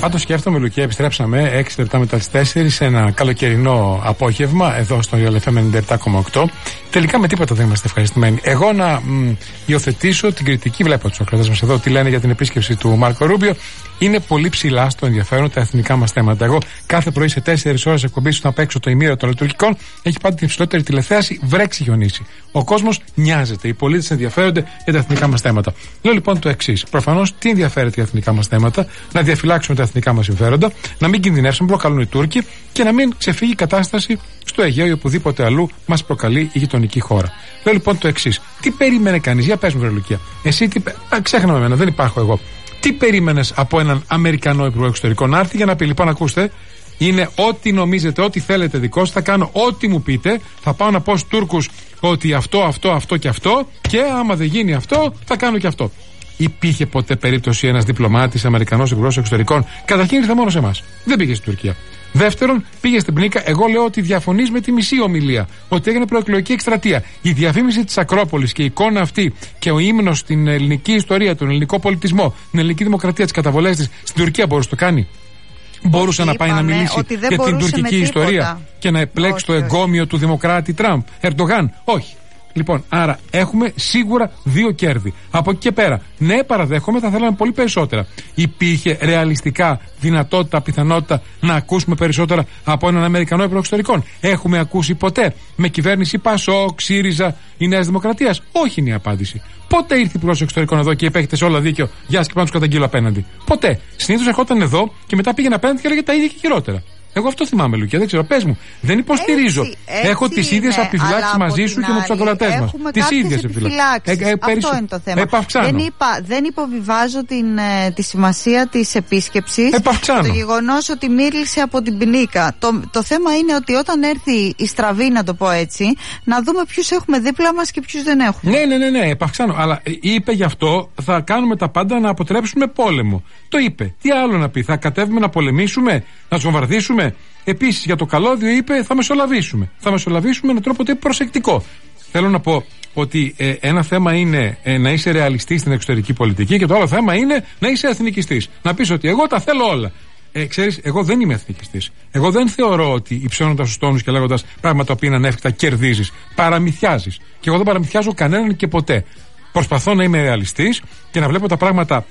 Πάντως σκέφτομαι, Λουκία, επιστρέψαμε 6 λεπτά μετά τις 4 σε ένα καλοκαιρινό απόγευμα εδώ στο Real FM 97,8. Τελικά με τίποτα δεν είμαστε ευχαριστημένοι. Εγώ να υιοθετήσω την κριτική, βλέπω τους ακροατές μας εδώ τι λένε για την επίσκεψη του Μάρκο Ρούμπιο. Είναι πολύ ψηλά στο ενδιαφέρον τα εθνικά μας θέματα. Εγώ κάθε πρωί σε 4 ώρες εκπομπής να παίξω το ημίρο των λειτουργικών έχει πάντα την υψηλότερη τηλεθέαση, βρέξει χιονίσει. Ο κόσμος νοιάζεται, οι πολίτες ενδιαφέρονται για τα εθνικά μας θέματα. Λέω λοιπόν το εξής. Προφανώς τι ενδιαφέρεται για εθνικά μας θέματα, να διαφυλάξουμε τα εθνικά μας συμφέροντα, να μην κινδυνεύσουμε, προκαλούν οι Τούρκοι και να μην ξεφύγει η κατάσταση στο Αιγαίο ή οπουδήποτε αλλού μας προκαλεί η γειτονική χώρα. Λέω λοιπόν το εξής. Τι περίμενε κανείς, για πες μου, Λουκία. Εσύ τι. Ξέχναμε εμένα, δεν υπάρχω εγώ. Τι περίμενες από έναν Αμερικανό Υπουργό Εξωτερικών να έρθει για να πει: λοιπόν, ακούστε, είναι ό,τι νομίζετε, ό,τι θέλετε δικό σας, θα κάνω ό,τι μου πείτε, θα πάω να πω στους Τούρκους ότι αυτό και αυτό, και άμα δεν γίνει αυτό, θα κάνω και αυτό. Υπήρχε ποτέ περίπτωση ένας διπλωμάτης Αμερικανός Υπουργός Εξωτερικών? Καταρχήν ήρθε μόνο σε εμάς. Δεν πήγε στην Τουρκία. Δεύτερον, πήγε στην Πνίκα. Εγώ λέω ότι διαφωνείς με τη μισή ομιλία. Ότι έγινε προεκλογική εκστρατεία. Η διαφήμιση της Ακρόπολης και η εικόνα αυτή και ο ύμνος στην ελληνική ιστορία, τον ελληνικό πολιτισμό, την ελληνική δημοκρατία, τις καταβολές της στην Τουρκία μπορούσε να το κάνει? Μπορούσε να πάει να μιλήσει για την τουρκική ιστορία και να επλέξει το εγκόμιο του δημοκράτη Τραμπ, Ερντογάν? Όχι. Λοιπόν, άρα έχουμε σίγουρα 2 κέρδη. Από εκεί και πέρα, ναι, παραδέχομαι, θα θέλαμε πολύ περισσότερα. Υπήρχε ρεαλιστικά δυνατότητα, πιθανότητα να ακούσουμε περισσότερα από έναν Αμερικανό Υπουργό Εξωτερικών? Έχουμε ακούσει ποτέ με κυβέρνηση Πασόκ, ΣΥΡΙΖΑ ή Νέας Δημοκρατίας? Όχι, είναι η απάντηση. Πότε ήρθε Υπουργός Εξωτερικών εδώ και είπε: έχετε σε όλα δίκιο, γεια σας και πάνω τους καταγγείλω απέναντι? Ποτέ. Συνήθως ερχόταν εδώ και μετά πήγαινε απέναντι και έλεγε τα ίδια και χειρότερα. Εγώ αυτό θυμάμαι, Λουκία, δεν ξέρω. Πες μου, δεν υποστηρίζω. Έχω τις ίδιες επιφυλάξεις μαζί σου και με τους ακροατές μας. Τις ίδιες επιφυλάξεις. Αυτό είναι το θέμα. Δεν υποβιβάζω τη σημασία της επίσκεψης. Το γεγονός ότι μίλησε από την Πνίκα. Το θέμα είναι ότι όταν έρθει η στραβή, να το πω έτσι, να δούμε ποιους έχουμε δίπλα μας και ποιους δεν έχουμε. Ναι, επαυξάνω. Αλλά είπε γι' αυτό, θα κάνουμε τα πάντα να αποτρέψουμε πόλεμο. Το είπε. Τι άλλο να πει? Θα κατέβουμε να πολεμήσουμε, να τους βομβαρδίσουμε? Επίσης για το καλώδιο είπε: θα μεσολαβήσουμε. Θα μεσολαβήσουμε με τρόπο προσεκτικό. Θέλω να πω ότι ένα θέμα είναι να είσαι ρεαλιστής στην εξωτερική πολιτική και το άλλο θέμα είναι να είσαι εθνικιστής. Να πεις ότι εγώ τα θέλω όλα. Ξέρεις, εγώ δεν είμαι εθνικιστής. Εγώ δεν θεωρώ ότι υψώνοντας τους τόνους και λέγοντας πράγματα που είναι ανέφικτα κερδίζεις. Παραμυθιάζεις. Και εγώ δεν παραμυθιάζω κανέναν και ποτέ. Προσπαθώ να είμαι ρεαλιστής και να βλέπω τα πράγματα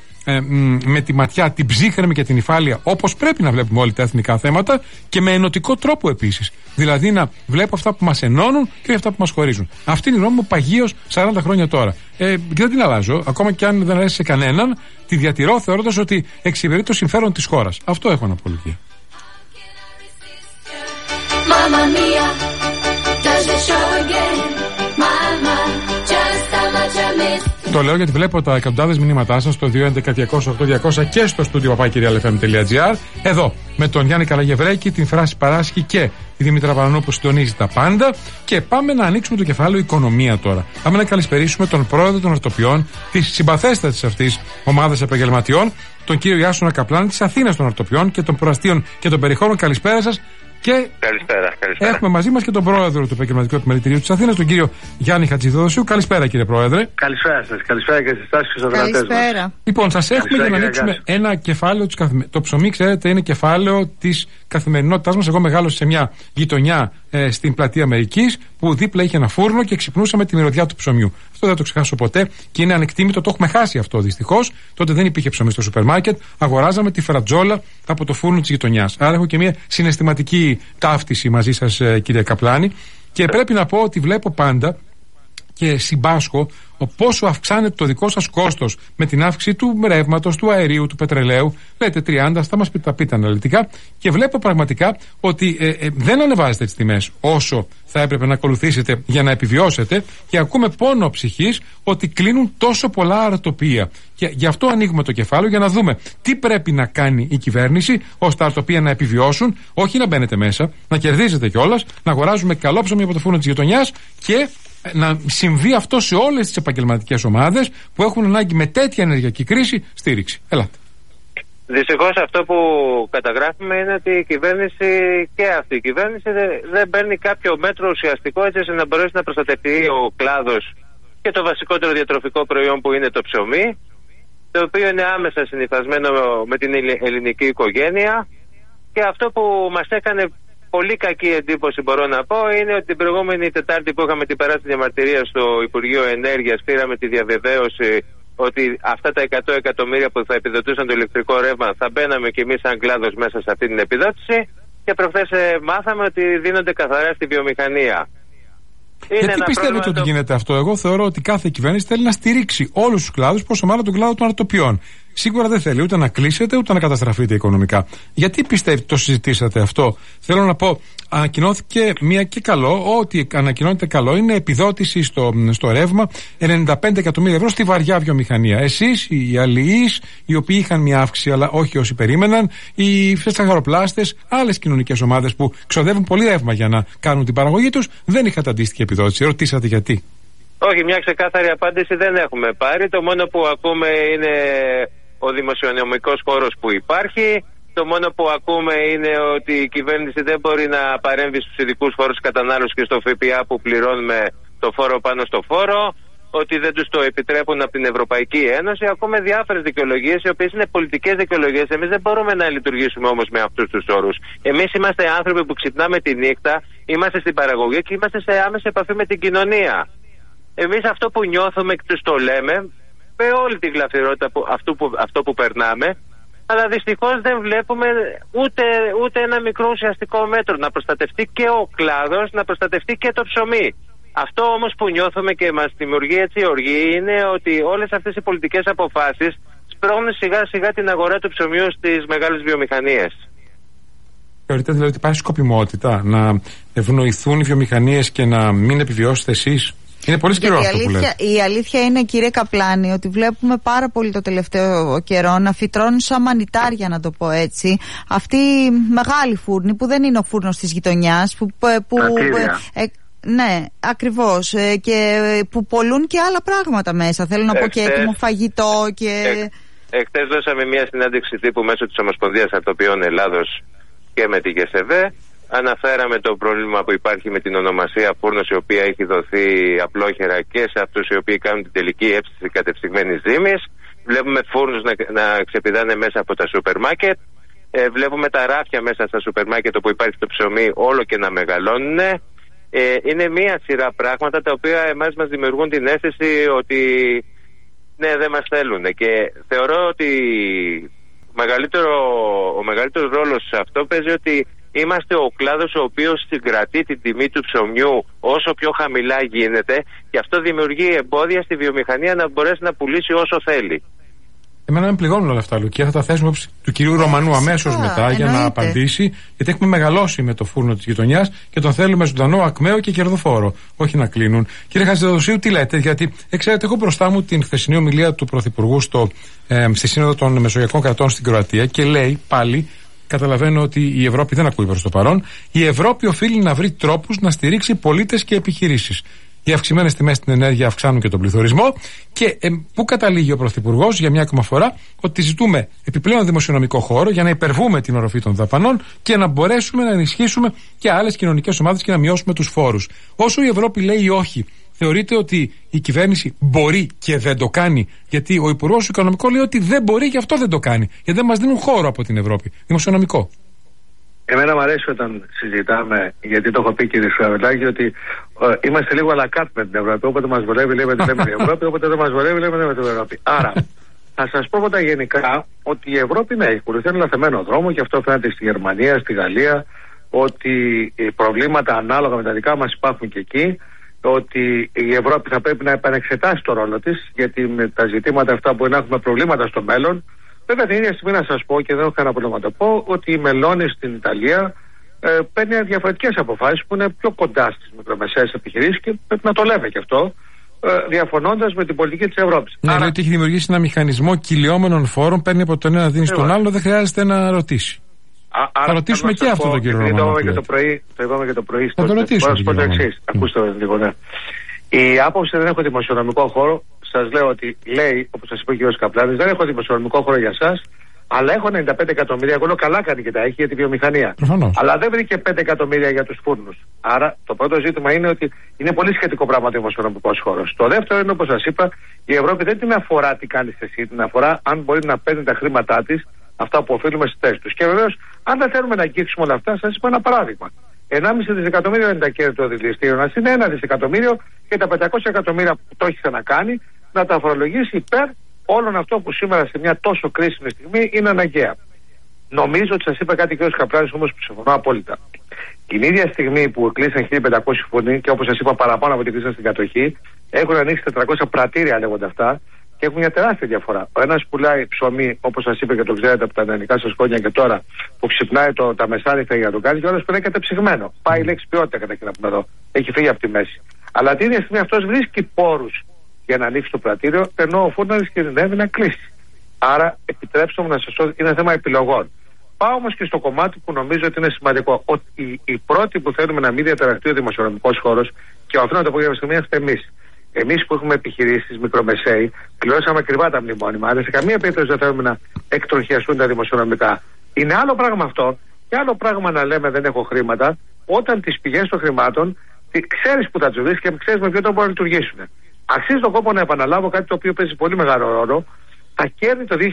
με τη ματιά την ψύχρεμη και την υφάλια, όπως πρέπει να βλέπουμε όλοι τα εθνικά θέματα, και με ενωτικό τρόπο επίσης. Δηλαδή να βλέπω αυτά που μας ενώνουν και όχι αυτά που μας χωρίζουν. Αυτή είναι η γνώμη μου παγίως 40 χρόνια τώρα. Και δεν την αλλάζω, ακόμα και αν δεν αρέσει σε κανέναν, τη διατηρώ θεωρώντας ότι εξυπηρετεί το συμφέρον της χώρας. Αυτό έχω να πω, Λουκία. Το λέω γιατί βλέπω τα εκατοντάδες μηνύματά σας στο 211-200-8200 και στο στούντιο papakirialfm.gr. Εδώ με τον Γιάννη Καλαγευρέκη, την Φράση Παράσχη και τη Δήμητρα Πανανού που συντονίζει τα πάντα. Και πάμε να ανοίξουμε το κεφάλαιο οικονομία τώρα. Πάμε να καλησπερίσουμε τον πρόεδρο των Αρτοπιών, της συμπαθέστατης αυτής ομάδας επαγγελματιών, τον κύριο Ιάσονα Καπλάνη, της Αθήνας των Αρτοπιών και των Προαστίων και των Περιχώρων. Καλησπέρα σας. Και καλησπέρα. Έχουμε μαζί μας και τον πρόεδρο του Επαγγελματικού Επιμελητηρίου της Αθήνας, τον κύριο Γιάννη Χατζηδοδοσίου. Καλησπέρα, κύριε πρόεδρε. Καλησπέρα σας. Καλησπέρα και στις τάσεις και στους οργανωτές μας. Λοιπόν, σας έχουμε για να ανοίξουμε ένα κεφάλαιο της Το ψωμί, ξέρετε, είναι κεφάλαιο της καθημερινότητάς μας. Εγώ μεγάλωσα σε μια γειτονιά στην πλατεία Αμερικής που δίπλα είχε ένα φούρνο και ξυπνούσαμε τη μυρωδιά του ψωμιού. Αυτό δεν το ξεχάσω ποτέ και είναι ανεκτήμητο. Το έχουμε χάσει αυτό δυστυχώς. Τότε δεν υπήρχε ψωμί στο σούπερ μάρκετ. Αγοράζαμε τη φρατζόλα από το φούρνο της γειτονιάς. Άρα έχω και μια συναισθηματική ταύτιση μαζί σας, κύριε Καπλάνη. Και πρέπει να πω ότι βλέπω πάντα και συμπάσχω πόσο αυξάνεται το δικό σας κόστος με την αύξηση του ρεύματος, του αερίου, του πετρελαίου. Λέτε 30, θα μας τα πείτε αναλυτικά. Και βλέπω πραγματικά ότι δεν ανεβάζετε τις τιμές όσο θα έπρεπε να ακολουθήσετε για να επιβιώσετε. Και ακούμε πόνο ψυχής ότι κλείνουν τόσο πολλά αρτοπία. Και γι' αυτό ανοίγουμε το κεφάλαιο για να δούμε τι πρέπει να κάνει η κυβέρνηση ώστε τα αρτοπία να επιβιώσουν, όχι να μπαίνετε μέσα, να κερδίζετε κιόλας, να αγοράζουμε καλό ψωμί από το φούρνο της γειτονιάς και να συμβεί αυτό σε όλες τις επαγγελματικές ομάδες που έχουν ανάγκη με τέτοια ενεργειακή κρίση στήριξη. Ελάτε. Δυστυχώς αυτό που καταγράφουμε είναι ότι η κυβέρνηση και αυτή η κυβέρνηση δεν παίρνει κάποιο μέτρο ουσιαστικό έτσι ώστε να μπορέσει να προστατευτεί ο κλάδος και το βασικότερο διατροφικό προϊόν που είναι το ψωμί το οποίο είναι άμεσα συνυφασμένο με την ελληνική οικογένεια. Και αυτό που μας έκανε πολύ κακή εντύπωση, μπορώ να πω, είναι ότι την προηγούμενη Τετάρτη που είχαμε την περάστη διαμαρτυρία στο Υπουργείο Ενέργειας, πήραμε τη διαβεβαίωση ότι αυτά τα 100 εκατομμύρια που θα επιδοτούσαν το ηλεκτρικό ρεύμα θα μπαίναμε κι εμείς σαν κλάδος μέσα σε αυτή την επιδότηση. Και προχθές μάθαμε ότι δίνονται καθαρά στη βιομηχανία. Γιατί πιστεύετε ότι γίνεται αυτό? Εγώ θεωρώ ότι κάθε κυβέρνηση θέλει να στηρίξει όλους τους κλάδους, πόσο μάλλον τον κλάδο των αρτοπιών. Σίγουρα δεν θέλει ούτε να κλείσετε ούτε να καταστραφείτε οικονομικά. Γιατί πιστεύετε το συζητήσατε αυτό? Θέλω να πω, ανακοινώθηκε μία και καλό, ότι ανακοινώνεται καλό είναι επιδότηση στο ρεύμα 95 εκατομμύρια ευρώ στη βαριά βιομηχανία. Εσείς, οι αλληλείς, οι οποίοι είχαν μία αύξηση, αλλά όχι όσοι περίμεναν, οι φεσταχαροπλάστες, άλλες κοινωνικές ομάδες που ξοδεύουν πολύ ρεύμα για να κάνουν την παραγωγή τους, δεν είχατε αντίστοιχη επιδότηση. Ρωτήσατε γιατί? Όχι, μια ξεκάθαρη απάντηση δεν έχουμε πάρει. Το μόνο που ακούμε είναι ο δημοσιονομικός χώρος που υπάρχει. Το μόνο που ακούμε είναι ότι η κυβέρνηση δεν μπορεί να παρέμβει στους ειδικούς φόρους κατανάλωσης και στο ΦΠΑ που πληρώνουμε το φόρο πάνω στο φόρο. Ότι δεν τους το επιτρέπουν από την Ευρωπαϊκή Ένωση. Ακούμε διάφορες δικαιολογίες, οι οποίες είναι πολιτικές δικαιολογίες. Εμείς δεν μπορούμε να λειτουργήσουμε όμως με αυτούς τους όρους. Εμείς είμαστε άνθρωποι που ξυπνάμε τη νύχτα, είμαστε στην παραγωγή και είμαστε σε άμεση επαφή με την κοινωνία. Εμείς αυτό που νιώθουμε και τους το λέμε με όλη τη γλαφυρότητα αυτό που περνάμε, αλλά δυστυχώς δεν βλέπουμε ούτε ένα μικρό ουσιαστικό μέτρο να προστατευτεί και ο κλάδος, να προστατευτεί και το ψωμί. Αυτό όμως που νιώθουμε και μας δημιουργεί έτσι οργή είναι ότι όλες αυτές οι πολιτικές αποφάσεις σπρώχνουν σιγά σιγά την αγορά του ψωμιού στις μεγάλες βιομηχανίες. Θεωρείτε δηλαδή ότι υπάρχει σκοπιμότητα να ευνοηθούν οι βιομηχανίες και να μην επιβιώσετε εσείς? Είναι πολύ σκληρό αυτό που λέτε. Η αλήθεια είναι, κύριε Καπλάνη, ότι βλέπουμε πάρα πολύ το τελευταίο καιρό να φυτρώνουν σαν μανιτάρια, να το πω έτσι, αυτοί οι μεγάλοι φούρνοι που δεν είναι ο φούρνος της γειτονιάς, ναι, ακριβώς, και που πολλούν και άλλα πράγματα μέσα. Θέλω να πω και έτοιμο φαγητό και... Εχθές δώσαμε μια συνάντηση τύπου μέσω της Ομοσπονδίας Αρτοπιών Ελλάδος και με την ΚΕΣΕΒΕ. Αναφέραμε το πρόβλημα που υπάρχει με την ονομασία φούρνος, η οποία έχει δοθεί απλόχερα και σε αυτούς οι οποίοι κάνουν την τελική έψηση κατεψυγμένης ζύμης. Βλέπουμε φούρνους να ξεπηδάνε μέσα από τα σούπερ μάρκετ. Βλέπουμε τα ράφια μέσα στα σούπερ μάρκετ όπου υπάρχει το ψωμί όλο και να μεγαλώνουν. Είναι μία σειρά πράγματα τα οποία εμάς μας δημιουργούν την αίσθηση ότι ναι, δεν μας θέλουν. Και θεωρώ ότι ο μεγαλύτερος ρόλος σε αυτό παίζει ότι είμαστε ο κλάδος ο οποίος συγκρατεί την τιμή του ψωμιού όσο πιο χαμηλά γίνεται, και αυτό δημιουργεί εμπόδια στη βιομηχανία να μπορέσει να πουλήσει όσο θέλει. Εμένα με πληγώνουν όλα αυτά, Λουκία. Θα τα θέσουμε του κυρίου Ρωμανού αμέσως μετά για να απαντήσει, γιατί έχουμε μεγαλώσει με το φούρνο της γειτονιάς και τον θέλουμε ζωντανό, ακμαίο και κερδοφόρο. Όχι να κλείνουν. Κύριε Χατζηδοσίου, τι λέτε? Γιατί ξέρετε, έχω μπροστά μου την χθεσινή ομιλία του Πρωθυπουργού στη Σύνοδο των Μεσογειακών Κρατών στην Κροατία και λέει πάλι. Καταλαβαίνω ότι η Ευρώπη δεν ακούει προς το παρόν. Η Ευρώπη οφείλει να βρει τρόπους να στηρίξει πολίτες και επιχειρήσεις. Οι αυξημένες τιμές στην ενέργεια αυξάνουν και τον πληθωρισμό. Και πού καταλήγει ο Πρωθυπουργός για μια ακόμα φορά? Ότι ζητούμε επιπλέον δημοσιονομικό χώρο για να υπερβούμε την οροφή των δαπανών και να μπορέσουμε να ενισχύσουμε και άλλες κοινωνικές ομάδες και να μειώσουμε τους φόρους. Όσο η Ευρώπη λέει όχι, θεωρείτε ότι η κυβέρνηση μπορεί και δεν το κάνει? Γιατί ο Υπουργός Οικονομικών λέει ότι δεν μπορεί, γι' αυτό δεν το κάνει. Γιατί δεν μας δίνουν χώρο από την Ευρώπη. Δημοσιονομικό. Εμένα μου αρέσει όταν συζητάμε, γιατί το έχω πει, κύριε Σουαβελάκη, ότι είμαστε λίγο αλακάτ με την Ευρώπη. Όποτε μας βολεύει, λέμε ότι λέμε την Ευρώπη, όποτε δεν μας βολεύει, λέμε την Ευρώπη. Άρα, θα σας πω τα γενικά ότι η Ευρώπη έχει ακολουθεί ένα λαθεμένο δρόμο, και αυτό φαίνεται στη Γερμανία, στη Γαλλία, ότι προβλήματα ανάλογα με τα δικά μας υπάρχουν και εκεί. Ότι η Ευρώπη θα πρέπει να επανεξετάσει το ρόλο της, γιατί με τα ζητήματα αυτά μπορεί να έχουμε προβλήματα στο μέλλον. Βέβαια, την ίδια στιγμή να σας πω, και δεν έχω κανένα πρόβλημα να το πω, ότι η Μελώνη στην Ιταλία παίρνει διαφορετικές αποφάσεις που είναι πιο κοντά στις μικρομεσαίες επιχειρήσεις, και πρέπει να το λέμε και αυτό, διαφωνώντας με την πολιτική της Ευρώπης. Ναι, λέει ότι έχει δημιουργήσει ένα μηχανισμό κυλιόμενων φόρων, παίρνει από τον ένα, δίνει στον άλλο, δεν χρειάζεται να ρωτήσει. Θα ρωτήσουμε και αυτό τον κύριο Ρωμανό. Το είπαμε και το πρωί. Θα το ρωτήσουμε. Θα πω το εξής. Ακούστε λίγο, ναι. Η άποψη δεν έχω δημοσιονομικό χώρο. Σας λέω ότι λέει, όπως σας είπε ο κ. Καπλάνης, δεν έχω δημοσιονομικό χώρο για εσάς, Αλλά έχω 95 εκατομμύρια. Εγώ λέω καλά κάνει και τα έχει για τη βιομηχανία. Αλλά δεν βρήκε 5 εκατομμύρια για τους φούρνους. Άρα το πρώτο ζήτημα είναι ότι είναι πολύ σχετικό πράγμα ο δημοσιονομικός χώρος. Το δεύτερο είναι, όπως σας είπα, η Ευρώπη δεν την αφορά τι κάνεις εσύ, την αφορά αν μπορεί να παίρνει τα χρήματά της, αυτά που οφείλουμε στις θέσεις τους. Και βεβαίως, αν δεν θέλουμε να αγγίξουμε όλα αυτά, σας είπα ένα παράδειγμα. 1,5 δισεκατομμύριο είναι τα κέρδη των δηληστήριων. Ας είναι 1 δισεκατομμύριο και τα 500 εκατομμύρια που το έχει ξανακάνει να τα φορολογήσει υπέρ όλων αυτό που σήμερα σε μια τόσο κρίσιμη στιγμή είναι αναγκαία. Νομίζω ότι σας είπα κάτι και ο Καπράνης όμως που συμφωνώ απόλυτα. Την ίδια στιγμή που κλείσαν 1.500 φούρνοι και όπως σας είπα παραπάνω από την κλείσαν στην κατοχή, έχουν ανοίξει 400 πρατήρια λέγονται αυτά και έχουν μια τεράστια διαφορά. Ο ένας πουλάει ψωμί, όπως σας είπα και το ξέρετε από τα νεανικά σας χρόνια και τώρα, που ξυπνάει τα μεσάνυχτα για να το κάνει, και ο άλλος πουλάει κατεψυγμένο. Πάει η λέξη ποιότητα κατά εκεί να πούμε εδώ. Έχει φύγει από τη μέση. Αλλά την ίδια στιγμή αυτός βρίσκει πόρους για να ανοίξει το πρατήριο, ενώ ο φούρναρης κινδυνεύει να κλείσει. Άρα, επιτρέψτε μου να σας πω, είναι θέμα επιλογών. Πάω όμως και στο κομμάτι που νομίζω ότι είναι σημαντικό. Ότι οι πρώτοι που θέλουμε να μην διαταραχτεί ο δημοσιονομικός χώρος, και αυτό να το πω για στιγμή, είμαστε εμείς. Εμείς που έχουμε επιχειρήσεις, μικρομεσαίοι, πληρώσαμε ακριβά τα μνημόνια, αλλά σε καμία περίπτωση δεν θέλουμε να εκτροχιαστούν τα δημοσιονομικά. Είναι άλλο πράγμα αυτό, και άλλο πράγμα να λέμε δεν έχω χρήματα, όταν τις πηγές των χρημάτων ξέρεις που θα τους βρεις και ξέρεις με ποιο τρόπο να λειτουργήσουν. Αξίζει τον κόπο να επαναλάβω κάτι το οποίο παίζει πολύ μεγάλο ρόλο. Τα κέρδη το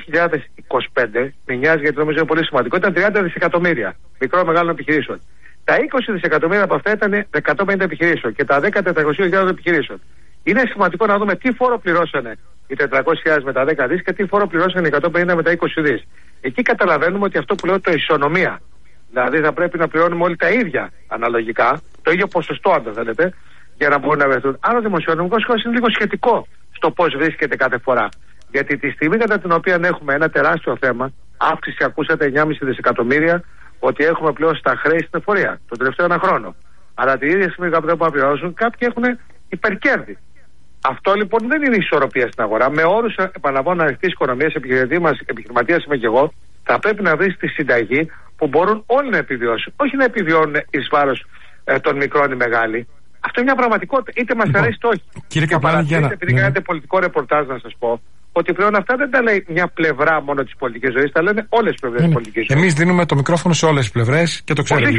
2025, με νοιάζει γιατί νομίζω είναι πολύ σημαντικό, ήταν 30 δισεκατομμύρια μικρών μεγάλων επιχειρήσεων. Τα 20 δισεκατομμύρια από αυτά ήταν 150 επιχειρήσεων και τα 10.400.000 επιχειρήσεων. Είναι σημαντικό να δούμε τι φόρο πληρώσανε οι 400.000 με τα 10 δις και τι φόρο πληρώσανε οι 150 με τα 20 δις. Εκεί καταλαβαίνουμε ότι αυτό που λέω το ισονομία. Δηλαδή θα πρέπει να πληρώνουμε όλοι τα ίδια αναλογικά, το ίδιο ποσοστό αν το θέλετε, για να μπορούν να βρεθούν. Άρα ο δημοσιονομικός χώρος είναι λίγο σχετικό στο πώς βρίσκεται κάθε φορά. Γιατί τη στιγμή κατά την οποία έχουμε ένα τεράστιο θέμα, αύξηση ακούσατε 9,5 δισεκατομμύρια, ότι έχουμε πλέον στα χρέη στην εφορία τον τελευταίο ένα χρόνο. Αλλά την ίδια στιγμή που δεν μπορούν να πληρώσουν, κάποιοι έχουν υπερκέρδη. Αυτό λοιπόν δεν είναι ισορροπία στην αγορά. Με όρους, επαναλαμβάνω, ανοιχτής οικονομίας, επιχειρηματίας είμαι και εγώ, θα πρέπει να βρει τη συνταγή που μπορούν όλοι να επιβιώσουν. Όχι να επιβιώνουν εις βάρος των μικρών ή μεγάλοι. Αυτό είναι μια πραγματικότητα. Είτε μας αρέσει είτε όχι. Κύριε Καπλάνη, επειδή κάνετε πολιτικό ρεπορτάζ, να σας πω ότι πλέον αυτά δεν τα λέει μια πλευρά μόνο της πολιτικής ζωής, τα λένε όλες τις πλευρές της πολιτικής ζωής. Εμείς δίνουμε το μικρόφωνο σε όλες τις πλευρές και το ξέρετε.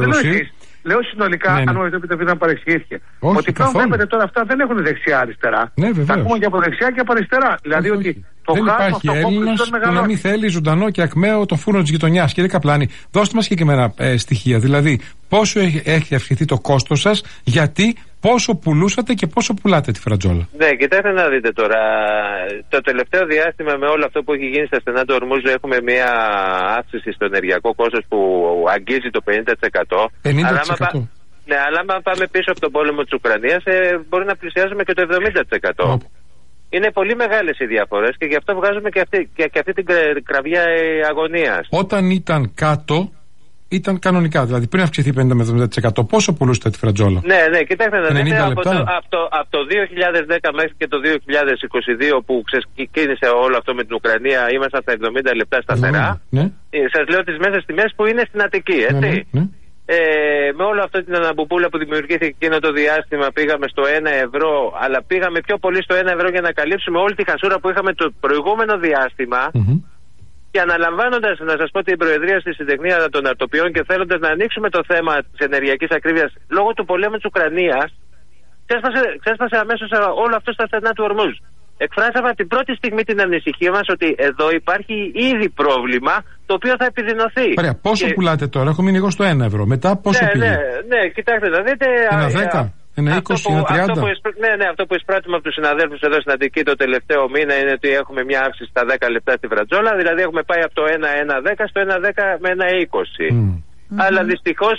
Λέω συνολικά, αν μου επιτρέπετε να παρεξηγήθηκε. Ότι πλέον βλέπετε τώρα αυτά δεν έχουν δεξιά-αριστερά. Τα ακούμε και από δεξιά και από αριστερά. Δηλαδή ότι το δεν υπάρχει Έλληνας που να μην θέλει ζωντανό και ακμαίο το φούρνο της γειτονιάς. Κύριε Καπλάνη, δώστε μας συγκεκριμένα στοιχεία. Δηλαδή, πόσο έχει αυξηθεί το κόστος σας, γιατί, πόσο πουλούσατε και πόσο πουλάτε τη φρατζόλα. Ναι, κοιτάξτε να δείτε τώρα. Το τελευταίο διάστημα, με όλο αυτό που έχει γίνει στα στενά του Ορμούζου, έχουμε μια αύξηση στο ενεργειακό κόστος που αγγίζει το 50%. 50%. Ναι, αλλά άμα πάμε πίσω από τον πόλεμο της Ουκρανίας, μπορεί να πλησιάζουμε και το 70%. Είναι πολύ μεγάλες οι διαφορές και γι' αυτό βγάζουμε και αυτή την κραυγιά αγωνίας. Όταν ήταν κάτω, ήταν κανονικά. Δηλαδή πριν αυξηθεί 50 με 70%, πόσο πουλούσατε τη φρατζόλα? Ναι, κοιτάξτε να δείτε. Από το 2010 μέχρι και το 2022 που ξεκίνησε όλο αυτό με την Ουκρανία, ήμασταν στα 70 λεπτά σταθερά. Ναι. Σας λέω τις μέσες τιμές που είναι στην Αττική, έτσι. Ναι. Με όλο αυτό την αναμπουπούλα που δημιουργήθηκε εκείνο το διάστημα πήγαμε στο 1 ευρώ, αλλά πήγαμε πιο πολύ στο 1 ευρώ για να καλύψουμε όλη τη χασούρα που είχαμε το προηγούμενο διάστημα. Και αναλαμβάνοντας, να σας πω, την Προεδρία στη Συντεχνία των Αρτοποιών και θέλοντας να ανοίξουμε το θέμα της ενεργειακής ακρίβειας λόγω του πολέμου της Ουκρανίας, ξέσπασε αμέσως όλο αυτό στα στενά του Ορμούζ. Εκφράσαμε από την πρώτη στιγμή την ανησυχία μας ότι εδώ υπάρχει ήδη πρόβλημα το οποίο θα επιδεινωθεί. Ωραία, πόσο πουλάτε τώρα? Έχω μείνει εγώ στο 1 ευρώ. Μετά πόσο πήγε? Ναι, κοιτάξτε να δείτε. Ένα 10, ένα 20, ένα 30. Αυτό που εισπράττουμε από τους συναδέλφους εδώ στην Αττική το τελευταίο μήνα είναι ότι έχουμε μια αύξηση στα 10 λεπτά στη φρατζόλα. Δηλαδή έχουμε πάει από το 1,10 στο 1,10 με 1,20. Αλλά δυστυχώς.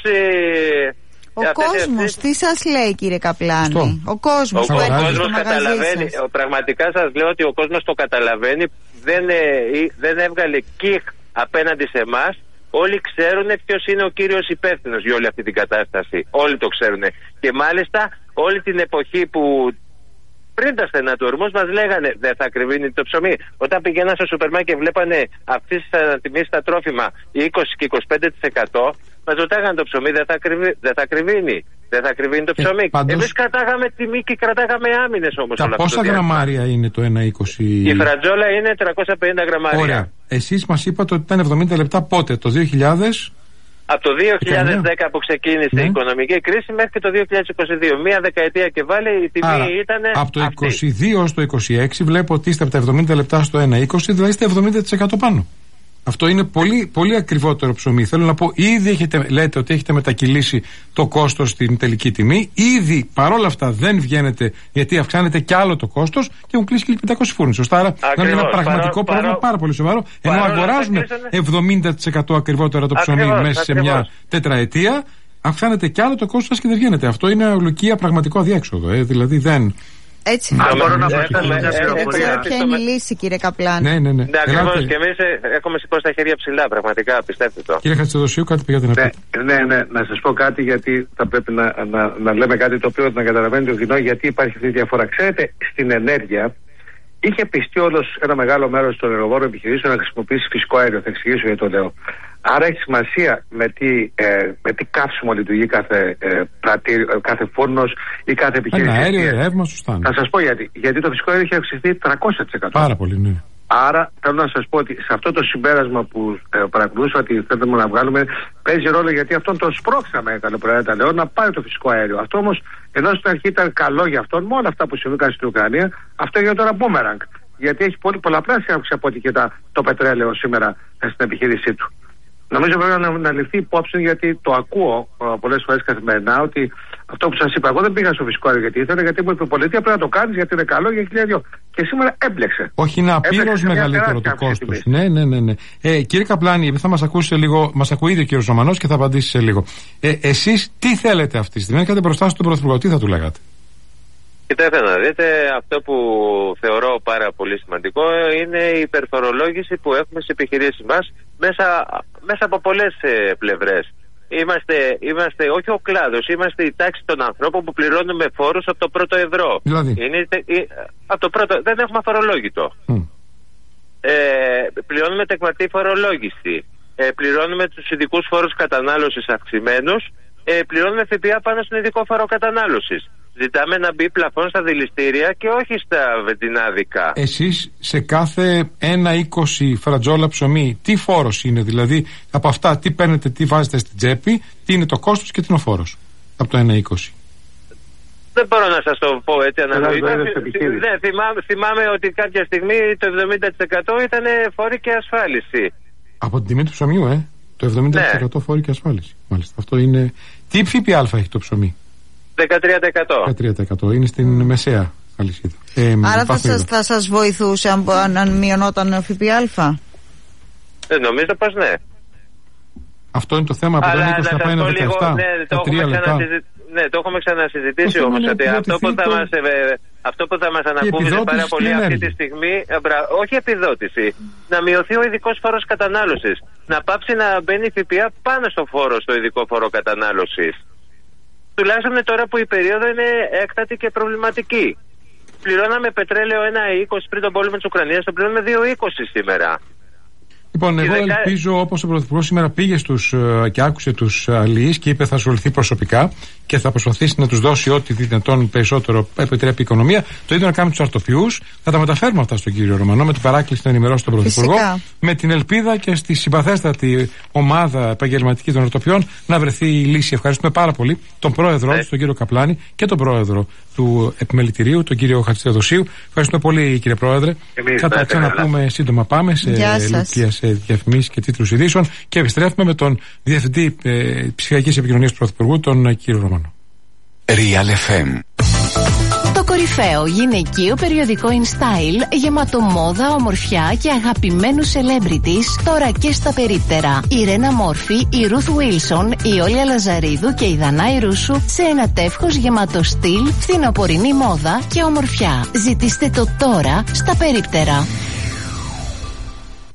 Ο κόσμος, τι σας λέει, κύριε Καπλάνη? Ο κόσμος καταλαβαίνει. Πραγματικά σας λέω ότι ο κόσμος το καταλαβαίνει. Δεν έβγαλε κιχ απέναντι σε εμάς. Όλοι ξέρουν ποιος είναι ο κύριος υπεύθυνος για όλη αυτή την κατάσταση. Όλοι το ξέρουν. Και μάλιστα όλη την εποχή που πριν τα στενά του ορμούς μας λέγανε δεν θα ακριβίνει το ψωμί. Όταν πηγαίναν στο σούπερ μάρκετ και βλέπανε αυτές τις ανατιμήσεις στα τρόφιμα 20 και 25%, μας ρωτάγανε το ψωμί δεν θα ακριβίνει. Δεν θα ακριβίνει το ψωμί. Εμείς κρατάγαμε τιμή και κρατάγαμε άμυνες όμως. Τα πόσα γραμμάρια είναι το 1,20? Η φρατζόλα είναι 350 γραμμάρια. Ωραία. Εσείς μας είπατε ότι ήταν 70 λεπτά πότε, το 2000? Από το 2010 που ξεκίνησε η οικονομική κρίση μέχρι και το 2022. Μία δεκαετία και βάλει η τιμή ήταν. Από το 22 στο 26 βλέπω ότι είστε από τα 70 λεπτά στο 1,20, δηλαδή είστε 70% πάνω. Αυτό είναι πολύ, πολύ ακριβότερο ψωμί. Θέλω να πω, ήδη λέτε ότι έχετε μετακυλήσει το κόστος στην τελική τιμή. Ήδη παρόλα αυτά δεν βγαίνετε, γιατί αυξάνεται κι άλλο το κόστος και έχουν κλείσει 1.500 φούρνοι. Σωστά, άρα είναι ένα πραγματικό πρόβλημα πάρα πολύ σοβαρό. Ενώ αγοράζουμε 70% ακριβότερα το ψωμί μέσα σε μια τετραετία, αυξάνεται κι άλλο το κόστος σας και δεν βγαίνετε. Αυτό είναι αγλουκία πραγματικό αδιέξοδο. Δηλαδή δεν. Έτσι. Μπορώ να προσθέσω μια πληροφορία. Ποια είναι η λύση, κύριε Καπλάνη? Ναι, ακριβώς. Και εμείς έχουμε σηκώσει τα χέρια ψηλά, πραγματικά, πιστέψτε το. Κύριε Χατζηδοσίου, κάτι πήγατε να πείτε? Ναι, να σας πω κάτι, γιατί θα πρέπει να λέμε κάτι το οποίο να καταλαβαίνει το κοινό, γιατί υπάρχει αυτή η διαφορά. Ξέρετε, στην ενέργεια είχε πιστεί όλος ένα μεγάλο μέρος των ενεργοβόρων επιχειρήσεων να χρησιμοποιήσει φυσικό αέριο. Θα εξηγήσω γιατί το λέω. Άρα έχει σημασία με τι καύσιμο λειτουργεί κάθε φούρνος ή κάθε επιχείρηση. Ένα αέριο, ρεύμα, σωστά. Θα σας πω γιατί. Γιατί το φυσικό αέριο έχει αυξηθεί 300%. Πάρα πολύ, ναι. Άρα θέλω να σας πω ότι σε αυτό το συμπέρασμα που παρακολουθούσα ότι θέλουμε να βγάλουμε, παίζει ρόλο, γιατί αυτόν τον σπρώξαμε καλοπροαίρετα λέω να πάρει το φυσικό αέριο. Αυτό όμως, ενώ στην αρχή ήταν καλό για αυτόν, με όλα αυτά που συμβήκαν στην Ουκρανία, αυτό έγινε τώρα boomerang. Γιατί έχει πολλαπλάσια αύξηση από ό,τι και το πετρέλαιο σήμερα στην επιχείρησή του. Νομίζω πρέπει να ληφθεί υπόψη, γιατί το ακούω πολλές φορές καθημερινά, ότι αυτό που σας είπα, εγώ δεν πήγα στο φυσικό αέριο γιατί ήθελα, γιατί μου είπε η πολιτεία πρέπει να το κάνεις γιατί είναι καλό για 1.002. Και σήμερα έμπλεξε. Όχι, είναι απείρως μεγαλύτερο το κόστος. Ναι. Κύριε Καπλάνη, επειδή θα μας ακούσει σε λίγο, μας ακούει ήδη ο κύριος Ρωμανός και θα απαντήσει σε λίγο. Εσείς τι θέλετε αυτή τη στιγμή, έχετε μπροστά στον Πρωθυπουργό, τι θα του λέγατε? Κοιτάξτε να δείτε, αυτό που θεωρώ πάρα πολύ σημαντικό είναι η υπερφορολόγηση που έχουμε στις επιχειρήσεις μας μέσα από πολλές πλευρές. Είμαστε όχι ο κλάδος, είμαστε η τάξη των ανθρώπων που πληρώνουμε φόρους από το πρώτο ευρώ. Δηλαδή. Από το πρώτο, δεν έχουμε αφορολόγητο. Πληρώνουμε τεκματή φορολόγηση. Πληρώνουμε τους ειδικούς φόρους κατανάλωσης αυξημένους. Πληρώνουμε ΦΠΑ πάνω στον ειδικό φόρο κατανάλωσης. Ζητάμε να μπει πλαφόν στα δηληστήρια και όχι στα βενζινάδικα. Εσείς σε κάθε 1,20 φρατζόλα ψωμί, τι φόρος είναι, δηλαδή από αυτά τι παίρνετε, τι βάζετε στην τσέπη, τι είναι το κόστος και τι είναι ο φόρος από το 1,20? Δεν μπορώ να σας το πω έτσι αναλογικά. Θυμάμαι ότι κάποια στιγμή το 70% ήταν φόροι και ασφάλιση. Από την τιμή του ψωμιού, το 70% φόροι και ασφάλιση. Μάλιστα, αυτό είναι. Τι ΦΠΑ έχει το ψωμί? 13%. Είναι στην μεσαία αλυσίδα. Άρα θα σας βοηθούσε αν μειωνόταν ο ΦΠΑ? Νομίζω πως ναι. Αυτό είναι το θέμα από τον 20 να πάει ένα 17. Ναι, το έχουμε ξανασυζητήσει όμως, ότι αυτό που θα μας ανακούβησε πάρα πολύ αυτή τη στιγμή, όχι επιδότηση, να μειωθεί ο ειδικός φόρος κατανάλωσης. Να πάψει να μπαίνει ΦΠΑ πάνω στο φόρο, στο ειδικό φόρο κατανάλωσης. Τουλάχιστον τώρα που η περίοδο είναι έκτατη και προβληματική. Πληρώναμε πετρέλαιο 1,20 πριν τον πόλεμο της Ουκρανίας, το πληρώνουμε 2,20 σήμερα. Λοιπόν, εγώ ελπίζω, όπως ο Πρωθυπουργός σήμερα πήγε και άκουσε τους αλληλείς και είπε θα ασχοληθεί προσωπικά και θα προσπαθήσει να τους δώσει ό,τι δυνατόν περισσότερο επιτρέπει η οικονομία. Το ίδιο να κάνουμε τους αρτοποιούς. Θα τα μεταφέρουμε αυτά στον κύριο Ρωμανό με την παράκληση να ενημερώσει τον Πρωθυπουργό. Με την ελπίδα και στη συμπαθέστατη ομάδα επαγγελματική των αρτοποιών να βρεθεί η λύση. Ευχαριστούμε πάρα πολύ τον πρόεδρο του, τον κύριο Καπλάνη, και τον πρόεδρο του επιμελητηρίου, τον κύριο Χατζηδοσίου. Ευχαριστούμε πολύ, κύριε Πρόεδρε. Θα τα ξαναπούμε σύντομα. Πάμε σε διαφημίσεις και τίτλους ειδήσεων και επιστρέφουμε με τον Διευθυντή Ψηφιακής Επικοινωνίας του Πρωθυπουργού, τον κύριο Ρωμανό. Real FM. Το κορυφαίο γυναικείο περιοδικό InStyle, γεμάτο μόδα, ομορφιά και αγαπημένους celebrities, τώρα και στα περίπτερα. Η Ρένα Μόρφη, η Ruth Wilson, η Όλια Λαζαρίδου και η Δανάη Ρούσου σε ένα τεύχος γεμάτο στυλ, φθινοπορεινή μόδα και ομορφιά. Ζητήστε το τώρα στα περίπτερα.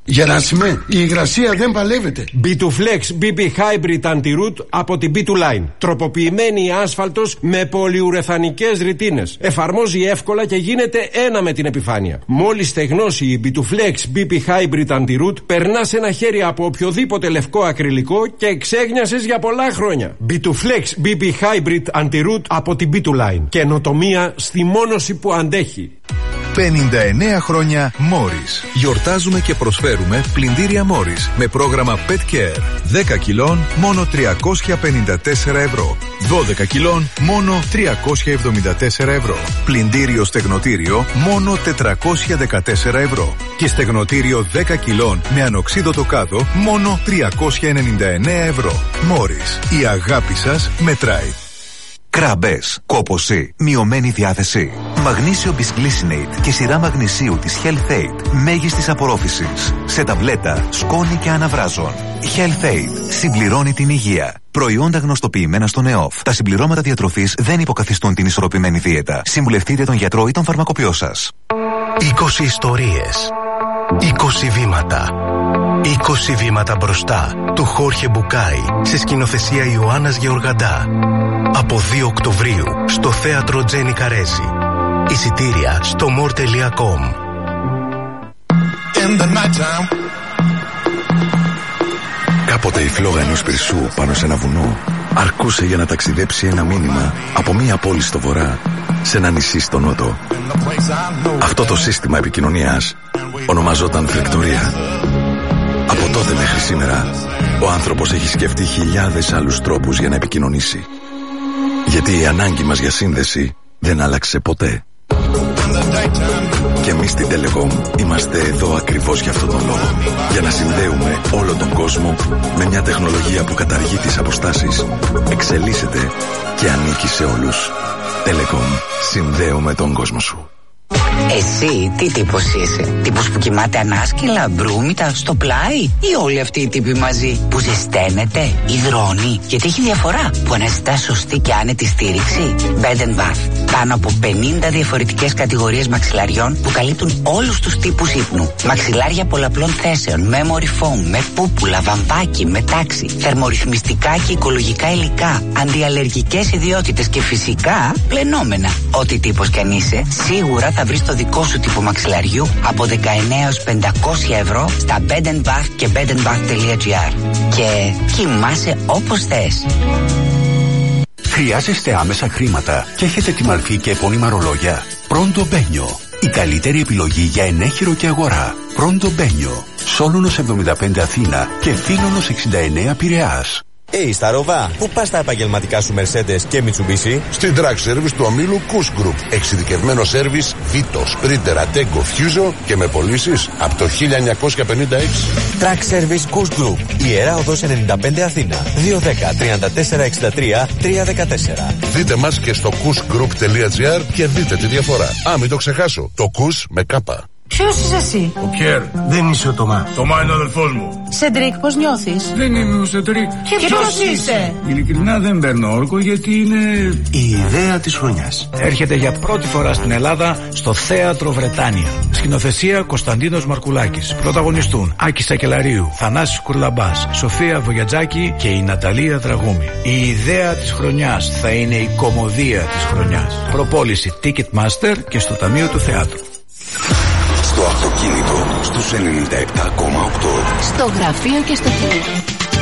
Γεράσιμε, η υγρασία δεν παλεύεται. B2Flex BB Hybrid Anti-Root από την B2Line. Τροποποιημένη άσφαλτος με πολυουρεθανικές ρητίνες. Εφαρμόζει εύκολα και γίνεται ένα με την επιφάνεια. Μόλις στεγνώσει η B2Flex BB Hybrid Anti-Root, περνάς ένα χέρι από οποιοδήποτε λευκό ακριλικό και εξέγνιασες για πολλά χρόνια. B2Flex BB Hybrid Anti-Root από την B2Line. Καινοτομία στη μόνωση που αντέχει. 59 χρόνια Morris. Γιορτάζουμε και προσφέρουμε πλυντήρια Morris με πρόγραμμα Pet Care. 10 κιλών μόνο 354 ευρώ. 12 κιλών μόνο 374 ευρώ. Πλυντήριο στεγνοτήριο μόνο 414 ευρώ. Και στεγνοτήριο 10 κιλών με ανοξίδωτο κάδο μόνο 399 ευρώ. Morris. Η αγάπη σας μετράει. Κράμπες, κόπωση, μειωμένη διάθεση. Μαγνήσιο Bisglycinate και σειρά μαγνησίου της Health Aid μέγιστης απορρόφησης. Σε ταμπλέτα, σκόνη και αναβράζων. Health Aid συμπληρώνει την υγεία. Προϊόντα γνωστοποιημένα στο ΝΕΟΦ. Τα συμπληρώματα διατροφής δεν υποκαθιστούν την ισορροπημένη δίαιτα. Συμβουλευτείτε τον γιατρό ή τον φαρμακοποιό σας. 20 ιστορίες. 20 βήματα. 20 βήματα μπροστά του Χόρχε Μπουκάη σε σκηνοθεσία Ιωάννας Γεωργαντά. Από 2 Οκτωβρίου στο θέατρο Τζένι Καρέζη. Εισιτήρια στο more.com. Κάποτε η φλόγα ενός πυρσού πάνω σε ένα βουνό αρκούσε για να ταξιδέψει ένα μήνυμα από μία πόλη στο βορρά σε ένα νησί στο νότο. Αυτό το σύστημα επικοινωνίας ονομαζόταν φλεκτορία. Από τότε μέχρι σήμερα ο άνθρωπος έχει σκεφτεί χιλιάδες άλλους τρόπους για να επικοινωνήσει. Γιατί η ανάγκη μας για σύνδεση δεν άλλαξε ποτέ. Και εμείς στην Telecom είμαστε εδώ ακριβώς για αυτόν τον λόγο. Για να συνδέουμε όλο τον κόσμο με μια τεχνολογία που καταργεί τις αποστάσεις, εξελίσσεται και ανήκει σε όλους. Telecom. Συνδέουμε τον κόσμο σου. Εσύ τι τύπος είσαι? Τύπος που κοιμάται ανάσκελα, μπρούμητα, στο πλάι, ή όλοι αυτοί οι τύποι μαζί που ζεσταίνεται, υδρώνει? Γιατί έχει διαφορά που αναζητά σωστή και άνετη στήριξη. Bed & Bath. Πάνω από 50 διαφορετικές κατηγορίες μαξιλαριών που καλύπτουν όλους τους τύπους ύπνου. Μαξιλάρια πολλαπλών θέσεων, memory foam, με πούπουλα, βαμβάκι, με τάξη, θερμορυθμιστικά και οικολογικά υλικά, αντιαλλεργικές ιδιότητες και φυσικά πλενόμενα. Ό,τι τύπος κι αν είσαι, σίγουρα θα βρεις το δικό σου τύπο μαξιλαριού από 19 έως 500 ευρώ στα Bed & Bath και bedandbath.gr. Και κοιμάσαι όπως θες. Χρειάζεστε άμεσα χρήματα και έχετε τη μαλφή και επώνυμα ρολόγια? Pronto Benio. Η καλύτερη επιλογή για ενέχειρο και αγορά. Pronto Benio. Σόλωνος 75 Αθήνα και Θήλωνος 69 Πειραιάς. Σταρόβα, πού πας τα επαγγελματικά σου Mercedes και Mitsubishi? Στην Track Service του ομίλου Kuss Group. Εξειδικευμένο σέρβις Vito, Sprinter, Ateco, Fuso και με πωλήσεις από το 1956. Track Service Kuss Group. Ιερά Οδός 95 Αθήνα. 210 34 63 314. Δείτε μας και στο kussgroup.gr και δείτε τη διαφορά. Μην το ξεχάσω. Το Kuss με κάπα. Ποιος είσαι εσύ? Ο Πιέρ. Δεν είσαι ο Τωμά. Τωμά είναι ο αδελφός μου. Σεντρίκ, πώς νιώθεις? Δεν είμαι ο Σεντρίκ. Και ποιος είσαι? Ειλικρινά δεν παίρνω όρκο γιατί είναι η ιδέα της χρονιάς. Έρχεται για πρώτη φορά στην Ελλάδα στο Θέατρο Βρετάνια. Σκηνοθεσία Κωνσταντίνος Μαρκουλάκης. Πρωταγωνιστούν Άκη Σακελαρίου, Θανάσης Κουρλαμπάς, Σοφία Βογιατζάκη και η Ναταλία Δραγούμη. Η ιδέα της χρονιάς θα είναι η κωμωδία της χρονιάς. Προπόληση Ticketmaster και στο Ταμείο του Θεάτρου. Στο αυτοκίνητο στους 97,8. Στο γραφείο και στο κινητό.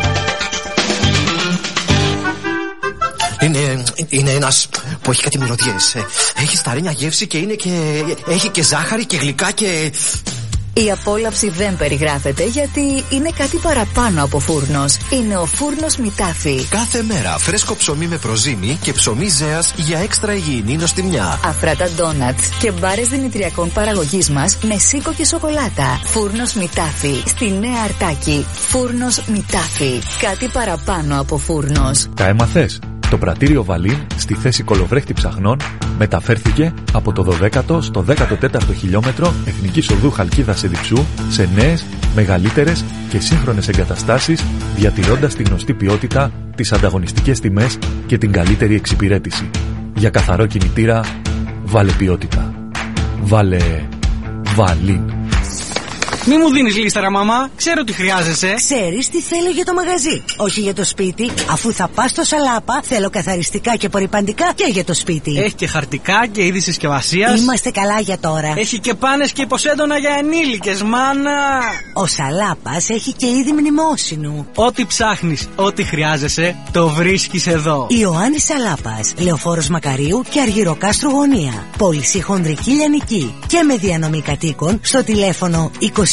Είναι ένας που έχει κάτι μυρωδιές. Έχει σταρένια γεύση και είναι και... έχει και ζάχαρη και γλυκά και... Η απόλαυση δεν περιγράφεται γιατί είναι κάτι παραπάνω από φούρνος. Είναι ο φούρνος Μητάφι. Κάθε μέρα φρέσκο ψωμί με προζύμι και ψωμί ζέας για έξτρα υγιεινή νοστιμιά. Αφράτα ντόνατς και μπάρες δημητριακών παραγωγής μας με σίκο και σοκολάτα. Φούρνος Μητάφι. Στη Νέα Αρτάκη. Φούρνος Μητάφι. Κάτι παραπάνω από φούρνος. Τα έμαθες? Το πρατήριο Βαλίν στη θέση κολοβρέχτη ψαχνών μεταφέρθηκε από το 12ο στο 14ο χιλιόμετρο Εθνικής Οδού Χαλκίδας Εδιψού σε νέες, μεγαλύτερες και σύγχρονες εγκαταστάσεις, διατηρώντας τη γνωστή ποιότητα, τις ανταγωνιστικές τιμές και την καλύτερη εξυπηρέτηση. Για καθαρό κινητήρα, βάλε ποιότητα. Βάλε Βαλίν. Μη μου δίνεις λίστα, μαμά. Ξέρω τι χρειάζεσαι. Ξέρεις τι θέλω για το μαγαζί. Όχι για το σπίτι. Αφού θα πας στο Σαλάπα, θέλω καθαριστικά και απορρυπαντικά και για το σπίτι. Έχει και χαρτικά και είδη συσκευασίας. Είμαστε καλά για τώρα. Έχει και πάνες και υποσέντονα για ενήλικες, μάνα. Ο Σαλάπας έχει και είδη μνημόσυνου. Ό,τι ψάχνεις, ό,τι χρειάζεσαι, το βρίσκεις εδώ. Ιωάννης Σαλάπας, Λεωφόρος Μακαρίου και Αργυροκάστρου Γωνία. Πώληση χονδρική λιανική και με διανομή κατοίκων στο τηλέφωνο 22 21 40 41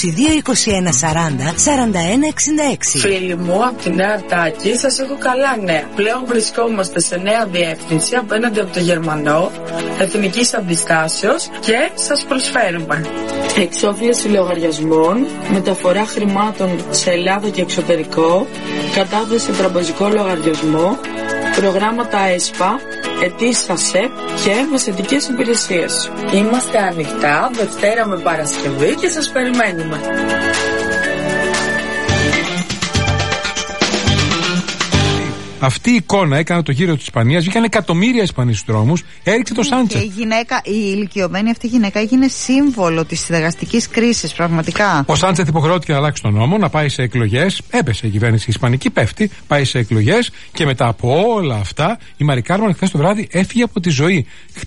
66. Φίλοι μου, από τη Νέα Αρτάκη σας έχω καλά νέα. Πλέον βρισκόμαστε σε νέα διεύθυνση απέναντι από το Γερμανό, Εθνικής Αντιστάσεως και σας προσφέρουμε εξόφληση λογαριασμών, μεταφορά χρημάτων σε Ελλάδα και εξωτερικό, κατάθεση σε τραπεζικό λογαριασμό, προγράμματα ΕΣΠΑ, αιτήσεις ΑΣΕΠ και μεσαιτικές υπηρεσίες. Είμαστε ανοιχτά Δευτέρα με Παρασκευή και σας περιμένουμε. Αυτή η εικόνα έκανε το γύρο της Ισπανίας, βγήκαν εκατομμύρια Ισπανοί στους δρόμους, έριξε το Σάντσεθ. Και η ηλικιωμένη αυτή γυναίκα έγινε σύμβολο της συνταγαστικής κρίσης, πραγματικά. Ο Σάντσεθ υποχρεώθηκε να αλλάξει τον νόμο, να πάει σε εκλογές. Έπεσε η κυβέρνηση ισπανική, πέφτει, πάει σε εκλογές και μετά από όλα αυτά η Μαρι Κάρμεν χθες το βράδυ έφυγε από τη ζωή.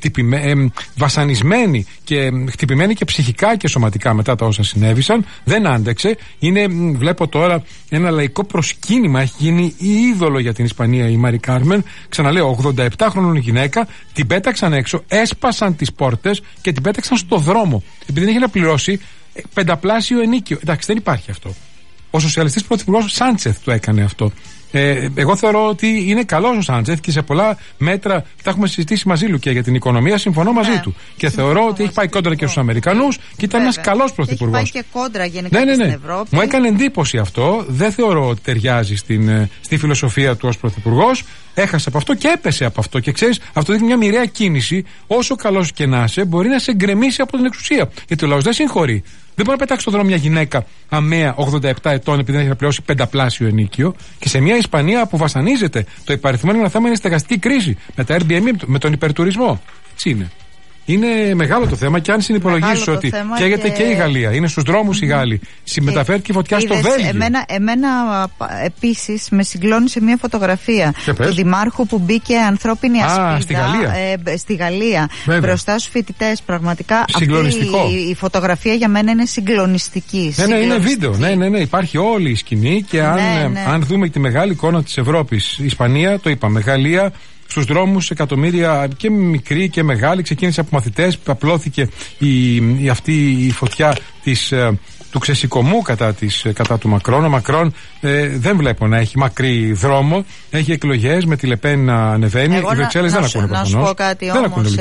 Βασανισμένη και χτυπημένη και ψυχικά και σωματικά μετά τα όσα συνέβησαν. Δεν άντεξε. Βλέπω τώρα ένα λαϊκό προσκύνημα, έχει γίνει είδωλο για την Ισπανία. Η Μαρι Κάρμεν, ξαναλέω, 87χρονη γυναίκα, την πέταξαν έξω, έσπασαν τις πόρτες και την πέταξαν στο δρόμο. Επειδή δεν είχε να πληρώσει πενταπλάσιο ενίκιο. Εντάξει, δεν υπάρχει αυτό. Ο σοσιαλιστής πρωθυπουργός Σάντσεθ το έκανε αυτό. Εγώ θεωρώ ότι είναι καλός ο Σάντσεθ και σε πολλά μέτρα τα έχουμε συζητήσει μαζί του και για την οικονομία συμφωνώ μαζί του. Και θεωρώ ότι έχει πάει κόντρα και στους Αμερικανούς και ήταν ένας καλός πρωθυπουργός. Έχει πάει και κόντρα γενικά στην Ευρώπη. Μου έκανε εντύπωση αυτό. Δεν θεωρώ ότι ταιριάζει στη φιλοσοφία του ως πρωθυπουργός. Έχασε από αυτό και έπεσε από αυτό. Και ξέρεις, αυτό δείχνει μια μοιραία κίνηση. Όσο καλός και να είσαι, μπορεί να σε γκρεμίσει από την εξουσία. Γιατί ο λαός δεν συγχωρεί. Δεν μπορεί να πετάξει στο δρόμο μια γυναίκα αμαία 87 ετών επειδή δεν έχει να πληρώσει πενταπλάσιο ενίκιο και σε μια Ισπανία που βασανίζεται. Το υπαριθμόμενο θέμα είναι η στεγαστική κρίση με τα Airbnb, με τον υπερτουρισμό. Έτσι είναι. Είναι μεγάλο το θέμα και αν συνυπολογίσεις ότι καίγεται και η Γαλλία, είναι στους δρόμους οι Γάλλοι, συμμεταφέρθηκε φωτιά στο Βέλγιο. Εμένα επίσης με συγκλώνησε μια φωτογραφία του δημάρχου που μπήκε ανθρώπινη ασπίδα στη Γαλλία μπροστά στους φοιτητές. Πραγματικά αυτή η φωτογραφία για μένα είναι συγκλονιστική. Ναι, είναι βίντεο. Ναι, υπάρχει όλη η σκηνή και αν δούμε τη μεγάλη εικόνα της Ευρώπης, Ισπανία, το είπαμε, Γαλλία. Στους δρόμους εκατομμύρια και μικροί και μεγάλοι, ξεκίνησε από μαθητές, απλώθηκε αυτή η φωτιά του ξεσηκωμού κατά του Μακρόν. Ο Μακρόν δεν βλέπω να έχει μακρύ δρόμο, έχει εκλογές με τη Λεπέν να ανεβαίνει. Οι Βρυξέλλες δεν ακούνε προφανώς. Να σου πω κάτι όμως.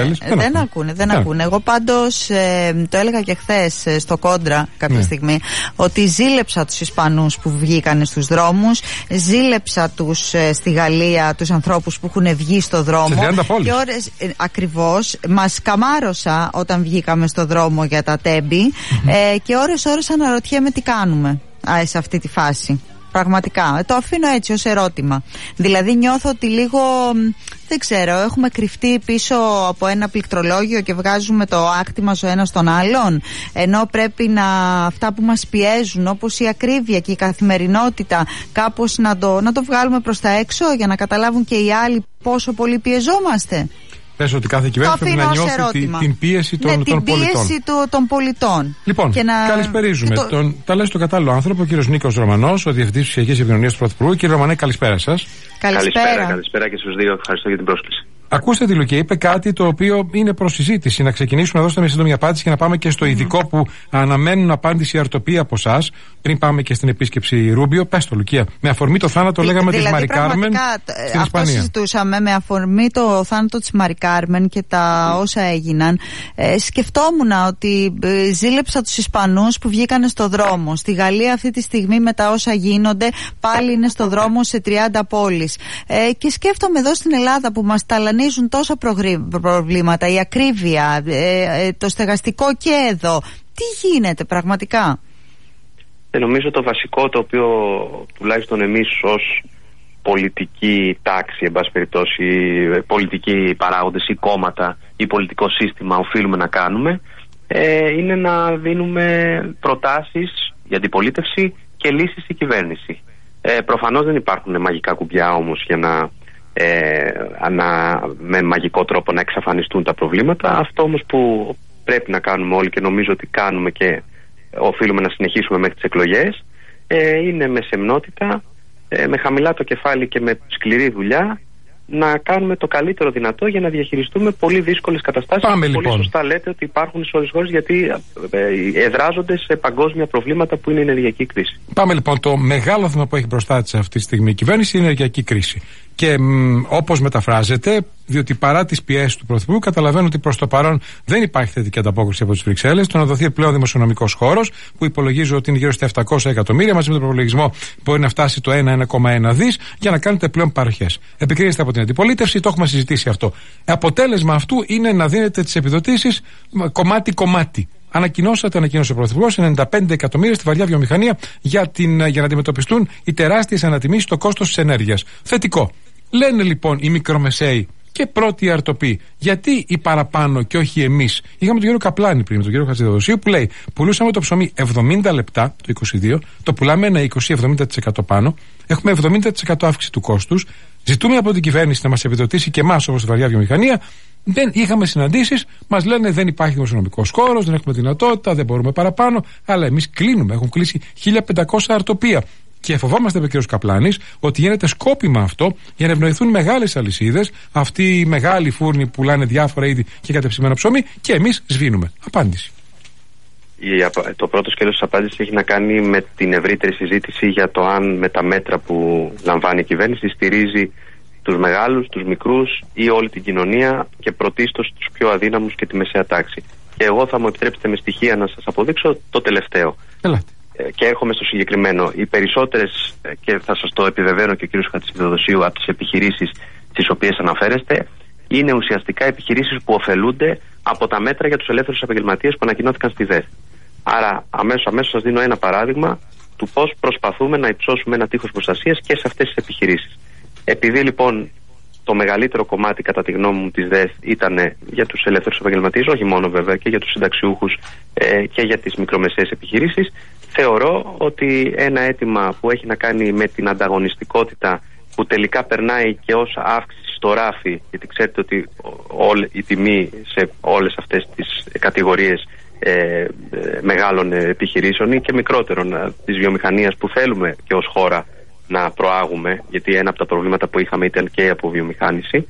Δεν ακούνε. Εγώ πάντως το έλεγα και χθες στο Κόντρα κάποια στιγμή, ότι ζήλεψα τους Ισπανούς που βγήκαν στους δρόμους, ζήλεψα στη Γαλλία τους ανθρώπους που έχουν βγει στο δρόμο. Και ώρες, ακριβώς, μας καμάρωσα όταν βγήκαμε στο δρόμο για τα τέμπη και ώρες αναρωτιέμαι τι κάνουμε σε αυτή τη φάση. Πραγματικά, το αφήνω έτσι ως ερώτημα. Δηλαδή νιώθω ότι λίγο, δεν ξέρω, έχουμε κρυφτεί πίσω από ένα πληκτρολόγιο και βγάζουμε το άκτη μας ο ένας τον άλλον, ενώ πρέπει αυτά που μας πιέζουν, όπως η ακρίβεια και η καθημερινότητα, κάπως να το βγάλουμε προς τα έξω για να καταλάβουν και οι άλλοι πόσο πολύ πιεζόμαστε. Πες ότι κάθε κυβέρνηση πρέπει να νιώθει την πίεση των πολιτών. Την πίεση των πολιτών. Λοιπόν, καλησπερίζουμε. Τα λέει στον κατάλληλο άνθρωπο, ο κύριος Νίκος Ρωμανός, ο Διευθυντής Ψηφιακής Επικοινωνίας του Πρωθυπουργού. Κύριε Ρωμανέ, καλησπέρα σας. Καλησπέρα και στους δύο. Ευχαριστώ για την πρόσκληση. Ακούστε τη Λουκέ, είπε κάτι το οποίο είναι προς συζήτηση. Να ξεκινήσουμε να δώσετε μια σύντομη απάντηση και να πάμε και στο ειδικό που αναμένουν απάντηση αρτοπή από εσάς, πριν πάμε και στην επίσκεψη Ρούμπιο. Πες το, Λουκία. Με αφορμή το θάνατο, λέγαμε, της Μαρι Κάρμεν στην Ισπανία. Αυτό συζητούσαμε με αφορμή το θάνατο της Μαρι Κάρμεν και τα όσα έγιναν. Σκεφτόμουν ότι ζήλεψα τους Ισπανούς που βγήκαν στο δρόμο. Στη Γαλλία αυτή τη στιγμή με τα όσα γίνονται πάλι είναι στο δρόμο σε 30 πόλεις. Και σκέφτομαι εδώ στην Ελλάδα που μας ταλανίζουν τόσα προβλήματα, η ακρίβεια, το στεγαστικό και εδώ. Τι γίνεται πραγματικά? Νομίζω το βασικό το οποίο τουλάχιστον εμείς ως πολιτική τάξη, εν πάση περιπτώσει, πολιτικοί παράγοντες ή κόμματα ή πολιτικό σύστημα οφείλουμε να κάνουμε, είναι να δίνουμε προτάσεις για αντιπολίτευση και λύσεις στη κυβέρνηση. Προφανώς δεν υπάρχουν μαγικά κουμπιά όμως για να με μαγικό τρόπο να εξαφανιστούν τα προβλήματα. Αυτό όμως που πρέπει να κάνουμε όλοι και νομίζω ότι κάνουμε και οφείλουμε να συνεχίσουμε μέχρι τις εκλογές, είναι με σεμνότητα, με χαμηλά το κεφάλι και με σκληρή δουλειά να κάνουμε το καλύτερο δυνατό για να διαχειριστούμε πολύ δύσκολες καταστάσεις. Πάμε, πολύ λοιπόν. σωστά λέτε ότι υπάρχουν σε όλες τις χώρες, γιατί εδράζονται σε παγκόσμια προβλήματα που είναι η ενεργειακή κρίση. Πάμε λοιπόν. Το μεγάλο θέμα που έχει μπροστά της αυτή τη στιγμή η κυβέρνηση είναι η ενεργειακή κρίση. Και όπως μεταφράζεται, διότι παρά τις πιέσεις του Πρωθυπουργού, καταλαβαίνω ότι προς το παρόν δεν υπάρχει θετική ανταπόκριση από τις Βρυξέλλες. Το να δοθεί πλέον δημοσιονομικός χώρος, που υπολογίζω ότι είναι γύρω στα 700 εκατομμύρια, μαζί με τον προπολογισμό μπορεί να φτάσει το 1,1 δις, για να κάνετε πλέον παροχές. Επικρίνεστε από την αντιπολίτευση, το έχουμε συζητήσει αυτό. Αποτέλεσμα αυτού είναι να δίνετε τις επιδοτήσεις κομμάτι-κομμάτι. Ανακοίνωσε ο Πρωθυπουργός 95 εκατομμύρια στη βαριά βιομηχανία για να αντιμετωπιστούν οι τεράστιες ανατιμήσεις στο κόστος της ενέργειας. Θετικό. Λένε λοιπόν οι μικρομεσαίοι και πρώτοι αρτοποί, γιατί οι παραπάνω και όχι εμείς? Είχαμε τον κύριο Καπλάνη πριν, με τον κύριο Χατζηδοδοσίου, που λέει: πουλούσαμε το ψωμί 70 λεπτά το 22, το πουλάμε ένα 20-70% πάνω, έχουμε 70% αύξηση του κόστους, ζητούμε από την κυβέρνηση να μας επιδοτήσει και εμάς όπως τη βαριά βιομηχανία. Δεν είχαμε συναντήσεις, μας λένε δεν υπάρχει δημοσιονομικός χώρος, δεν έχουμε δυνατότητα, δεν μπορούμε παραπάνω, αλλά εμείς κλείνουμε. Έχουν κλείσει 1500 αρτοπία. Και φοβόμαστε, είπε ο κ. Καπλάνης, ότι γίνεται σκόπιμα αυτό για να ευνοηθούν μεγάλες αλυσίδες, αυτοί οι μεγάλοι φούρνοι που πουλάνε διάφορα είδη και κατεψημένο ψωμί, και εμείς σβήνουμε. Απάντηση. Το πρώτο σκέλος της απάντησης έχει να κάνει με την ευρύτερη συζήτηση για το αν με τα μέτρα που λαμβάνει η κυβέρνηση στηρίζει τους μεγάλους, τους μικρούς ή όλη την κοινωνία και πρωτίστως τους πιο αδύναμους και τη μεσαία τάξη. Και εγώ θα μου επιτρέψετε με στοιχεία να σας αποδείξω το τελευταίο. Ελάτε. Και έρχομαι στο συγκεκριμένο. Οι περισσότερες, και θα σας το επιβεβαίωνω και ο κ. Χατζηδοδοσίου, από τις επιχειρήσεις τις οποίες αναφέρεστε, είναι ουσιαστικά επιχειρήσεις που ωφελούνται από τα μέτρα για τους ελεύθερους επαγγελματίες που ανακοινώθηκαν στη ΔΕΘ. Άρα αμέσως σας δίνω ένα παράδειγμα του πώς προσπαθούμε να υψώσουμε ένα τείχος προστασίας και σε αυτές τις επιχειρήσεις. Επειδή λοιπόν το μεγαλύτερο κομμάτι, κατά τη γνώμη μου, της ΔΕΘ ήταν για τους ελεύθερους επαγγελματίες, όχι μόνο βέβαια και για τους συνταξιούχους και για τις μικρομεσαίες επιχειρήσεις, θεωρώ ότι ένα αίτημα που έχει να κάνει με την ανταγωνιστικότητα, που τελικά περνάει και ως αύξηση στο ράφι, γιατί ξέρετε ότι η τιμή σε όλες αυτές τις κατηγορίες μεγάλων επιχειρήσεων ή και μικρότερων της βιομηχανίας που θέλουμε και ως χώρα να προάγουμε, γιατί ένα από τα προβλήματα που είχαμε ήταν και η αποβιομηχάνηση,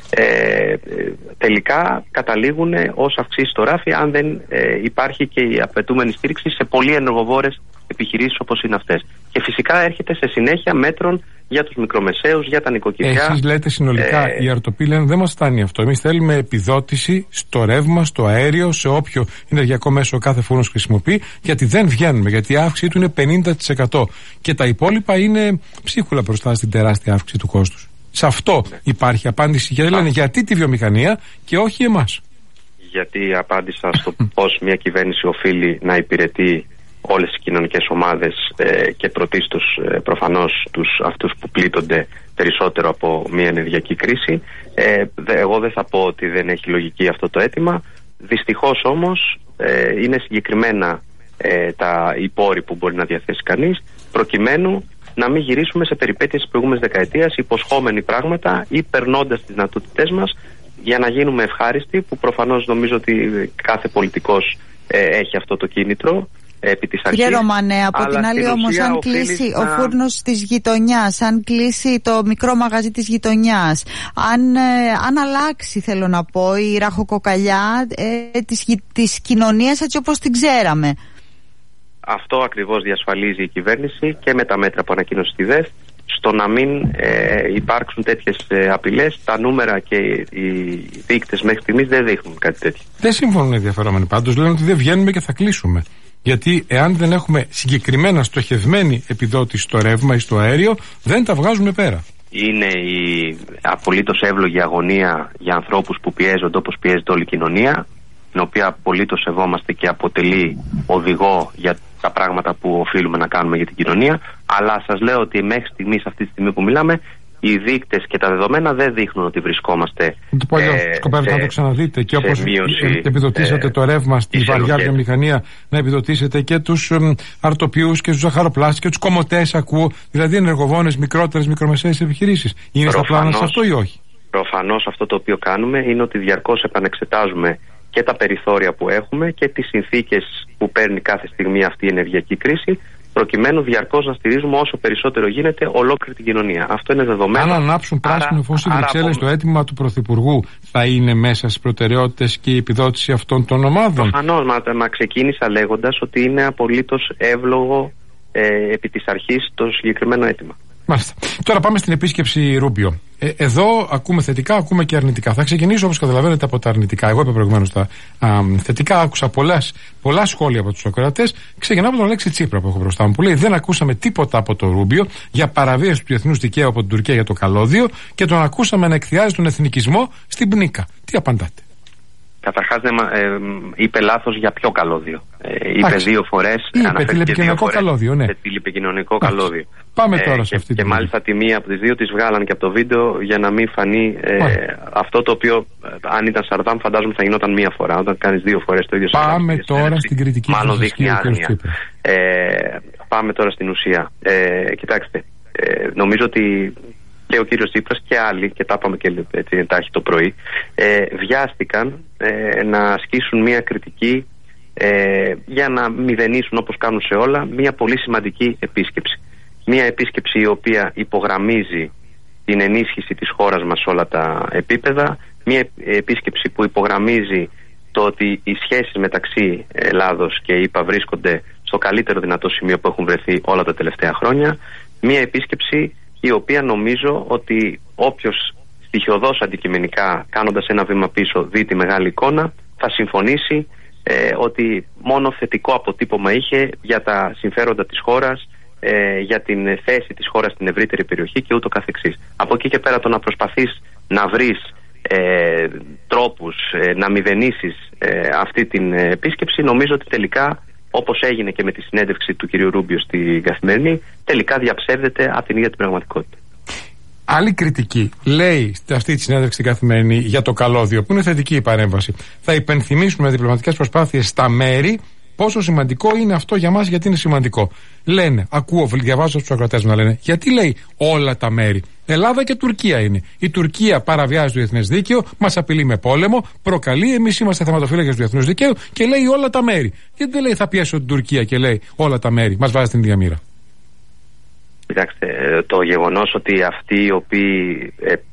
τελικά καταλήγουν ως αυξήσεις στο ράφι αν δεν υπάρχει και η απαιτούμενη στήριξη σε πολύ ενεργοβόρες επιχειρήσεις όπως είναι αυτές. Και φυσικά έρχεται σε συνέχεια μέτρων για τους μικρομεσαίους, για τα νοικοκυριά. Εσείς λέτε συνολικά, οι αρτοποί λένε δεν μας φτάνει αυτό. Εμείς θέλουμε επιδότηση στο ρεύμα, στο αέριο, σε όποιο ενεργειακό μέσο κάθε φούρνος χρησιμοποιεί, γιατί δεν βγαίνουμε, γιατί η αύξηση του είναι 50% και τα υπόλοιπα είναι ψίχουλα μπροστά στην τεράστια αύξηση του κόστους. Σε αυτό υπάρχει απάντηση, γιατί λένε γιατί τη βιομηχανία και όχι εμάς. Γιατί απάντησα στο πώς μια κυβέρνηση οφείλει να υπηρετεί όλες τις κοινωνικές ομάδες και πρωτίστως προφανώς αυτούς που πλήττονται περισσότερο από μια ενεργειακή κρίση. Εγώ δεν θα πω ότι δεν έχει λογική αυτό το αίτημα. Δυστυχώς όμως είναι συγκεκριμένα οι πόροι που μπορεί να διαθέσει κανείς, προκειμένου να μην γυρίσουμε σε περιπέτειες της προηγούμενης δεκαετίας, υποσχόμενοι πράγματα ή περνώντας τις δυνατότητές μας για να γίνουμε ευχάριστοι, που προφανώς νομίζω ότι κάθε πολιτικός έχει αυτό το κίνητρο. Κύριε Ρωμανέ, από την άλλη όμως, αν κλείσει ο φούρνος της γειτονιάς, αν κλείσει το μικρό μαγαζί της γειτονιάς, αν αλλάξει, θέλω να πω, η ραχοκοκαλιά της κοινωνίας έτσι όπως την ξέραμε. Αυτό ακριβώς διασφαλίζει η κυβέρνηση και με τα μέτρα που ανακοίνωσε στη ΔΕΘ, στο να μην υπάρξουν τέτοιες απειλές. Τα νούμερα και οι δείκτες μέχρι στιγμής δεν δείχνουν κάτι τέτοιο. Δεν συμφωνούν οι ενδιαφερόμενοι πάντως, λένε ότι δεν βγαίνουμε και θα κλείσουμε. Γιατί εάν δεν έχουμε συγκεκριμένα στοχευμένη επιδότηση στο ρεύμα ή στο αέριο, δεν τα βγάζουμε πέρα. Είναι η απολύτως εύλογη αγωνία για ανθρώπους που πιέζονται όπως πιέζεται όλη η κοινωνία, την οποία απολύτως σεβόμαστε και αποτελεί οδηγό για τα πράγματα που οφείλουμε να κάνουμε για την κοινωνία. Αλλά σας λέω ότι μέχρι στιγμής, αυτή τη στιγμή που μιλάμε, οι δείκτες και τα δεδομένα δεν δείχνουν ότι βρισκόμαστε. Το πω αλλιώς, σκοπεύετε να το ξαναδείτε και όπως επιδοτήσατε το ρεύμα στη βαριά βιομηχανία, να επιδοτήσετε και τους αρτοποιούς και τους ζαχαροπλάστες και τους κομμωτές, ακούω, δηλαδή ενεργοβόνες, μικρότερες, μικρομεσαίες επιχειρήσεις. Είναι στα πλάνα σας αυτό ή όχι? Προφανώς αυτό το οποίο κάνουμε είναι ότι διαρκώς επανεξετάζουμε και τα περιθώρια που έχουμε και τις συνθήκες που παίρνει κάθε στιγμή αυτή η ενεργειακή κρίση, προκειμένου διαρκώς να στηρίζουμε όσο περισσότερο γίνεται ολόκληρη την κοινωνία. Αυτό είναι δεδομένο. Αν ανάψουν πράσινο φως οι Βρυξέλλες, το αίτημα του Πρωθυπουργού θα είναι μέσα στις προτεραιότητες και η επιδότηση αυτών των ομάδων? Προφανώς, μα ξεκίνησα λέγοντας ότι είναι απολύτως εύλογο επί της αρχής το συγκεκριμένο αίτημα. Μάλιστα. Τώρα πάμε στην επίσκεψη Ρούμπιο. Εδώ ακούμε θετικά, ακούμε και αρνητικά. Θα ξεκινήσω, όπως καταλαβαίνετε, από τα αρνητικά. Εγώ είπα προηγουμένως τα θετικά. Άκουσα πολλά σχόλια από τους ακροατές. Ξεκινάω από τον Αλέξη Τσίπρα που έχω μπροστά μου, που λέει: δεν ακούσαμε τίποτα από το Ρούμπιο για παραβίαση του διεθνούς δικαίου από την Τουρκία για το καλώδιο και τον ακούσαμε να εκθιάζει τον εθνικισμό στην Πνίκα. Τι απαντάτε? Καταρχάς είπε λάθος για ποιο καλώδιο. Είπε δύο φορές. Είπε τηλεπικοινωνικό καλώδιο, ναι. Τηλεπικοινωνικό καλώδιο. Πάμε τώρα σε αυτή και μάλιστα τη μία από τις δύο τις βγάλαν και από το βίντεο για να μην φανεί αυτό το οποίο, αν ήταν Σαρδάμ, φαντάζομαι θα γινόταν μία φορά. Όταν κάνεις δύο φορές το ίδιο Σαρδάμ. Πάμε τώρα στην κριτική. Μάλλον δείχνει άγνοια. Πάμε τώρα στην ουσία. Κοιτάξτε, νομίζω ότι και ο κύριος Τσίπρας και άλλοι, και τα είπαμε και εντάχει το πρωί, βιάστηκαν να ασκήσουν μια κριτική για να μηδενίσουν, όπως κάνουν σε όλα, μια πολύ σημαντική επίσκεψη. Μια επίσκεψη η οποία υπογραμμίζει την ενίσχυση της χώρας μας σε όλα τα επίπεδα, μια επίσκεψη που υπογραμμίζει το ότι οι σχέσεις μεταξύ Ελλάδος και ΗΠΑ βρίσκονται στο καλύτερο δυνατό σημείο που έχουν βρεθεί όλα τα τελευταία χρόνια, μια επίσκεψη η οποία νομίζω ότι όποιος στοιχειωδώς αντικειμενικά, κάνοντας ένα βήμα πίσω, δει τη μεγάλη εικόνα, θα συμφωνήσει ότι μόνο θετικό αποτύπωμα είχε για τα συμφέροντα της χώρας, για την θέση της χώρας στην ευρύτερη περιοχή και ούτω καθεξής. Από εκεί και πέρα, το να προσπαθείς να βρεις τρόπους να μηδενίσεις αυτή την επίσκεψη, νομίζω ότι τελικά, όπως έγινε και με τη συνέντευξη του κυρίου Ρούμπιο στη Καθημερινή, τελικά διαψεύδεται από την ίδια την πραγματικότητα. Άλλη κριτική λέει σε αυτή τη συνέντευξη στην Καθημερινή για το καλώδιο, που είναι θετική η παρέμβαση. Θα υπενθυμίσουμε διπλωματικές προσπάθειες στα μέρη πόσο σημαντικό είναι αυτό για μας, γιατί είναι σημαντικό. Λένε, διαβάζω στους ακροατές μου να λένε, γιατί λέει όλα τα μέρη. Ελλάδα και Τουρκία είναι. Η Τουρκία παραβιάζει το διεθνές δίκαιο, μας απειλεί με πόλεμο, προκαλεί, εμείς είμαστε θεματοφύλακες του διεθνούς δικαίου και λέει όλα τα μέρη. Γιατί δεν λέει θα πιέσω την Τουρκία και λέει όλα τα μέρη, μας βάζει την ίδια μοίρα? Κοιτάξτε, το γεγονός ότι αυτοί οι οποίοι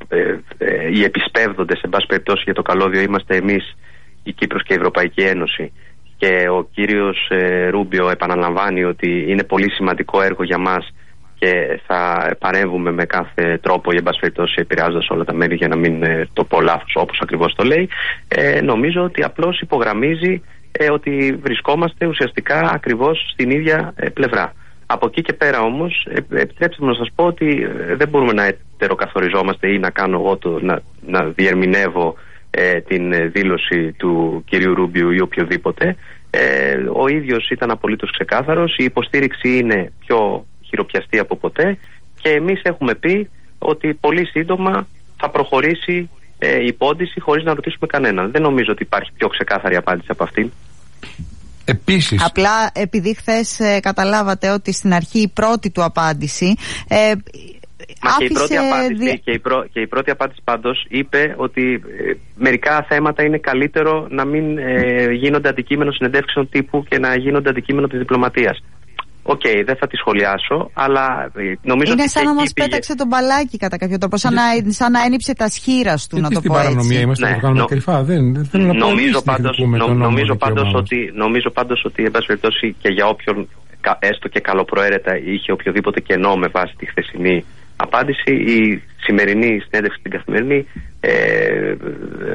οι επισπεύδοντες, εν πάση περιπτώσει, για το καλώδιο είμαστε εμείς, η Κύπρος και η Ευρωπαϊκή Ένωση, και ο κύριος Ρούμπιο επαναλαμβάνει ότι είναι πολύ σημαντικό έργο για μας και θα παρέμβουμε με κάθε τρόπο, ή εν πάση περιπτώσει επηρεάζοντας όλα τα μέρη, για να μην το πω λάθος, όπως ακριβώς το λέει, νομίζω ότι απλώς υπογραμμίζει ότι βρισκόμαστε ουσιαστικά ακριβώς στην ίδια πλευρά. Από εκεί και πέρα όμως, επιτρέψτε μου να σας πω ότι δεν μπορούμε να ετεροκαθοριζόμαστε ή να κάνω εγώ να διερμηνεύω την δήλωση του κυρίου Ρούμπιου ή οποιοδήποτε. Ο ίδιος ήταν απολύτως ξεκάθαρος, η υποστήριξη είναι πιο χειροπιαστή από ποτέ και εμείς έχουμε πει ότι πολύ σύντομα θα προχωρήσει η πόντιση χωρίς να ρωτήσουμε κανέναν. Δεν νομίζω ότι υπάρχει πιο ξεκάθαρη απάντηση από αυτήν. Επίσης. Απλά επειδή χθες καταλάβατε ότι στην αρχή η πρώτη του απάντηση και η πρώτη απάντηση πάντως είπε ότι μερικά θέματα είναι καλύτερο να μην γίνονται αντικείμενο συνεντεύξεων τύπου και να γίνονται αντικείμενο της διπλωματίας. Οκ, δεν θα τη σχολιάσω, αλλά νομίζω είναι ότι σαν να μας πέταξε τον μπαλάκι κατά κάποιο τρόπο, σαν να ένυψε τα σχήρας του, να το πω έτσι. Στην παρανομία είμαστε, να το κάνουμε κρυφά. Νομίζω πάντως ότι εν πάση περιπτώσει και για όποιον έστω και καλοπροαίρετα είχε οποιοδήποτε κενό με βάση τη χθεσινή απάντηση, η σημερινή συνέντευξη στην Καθημερινή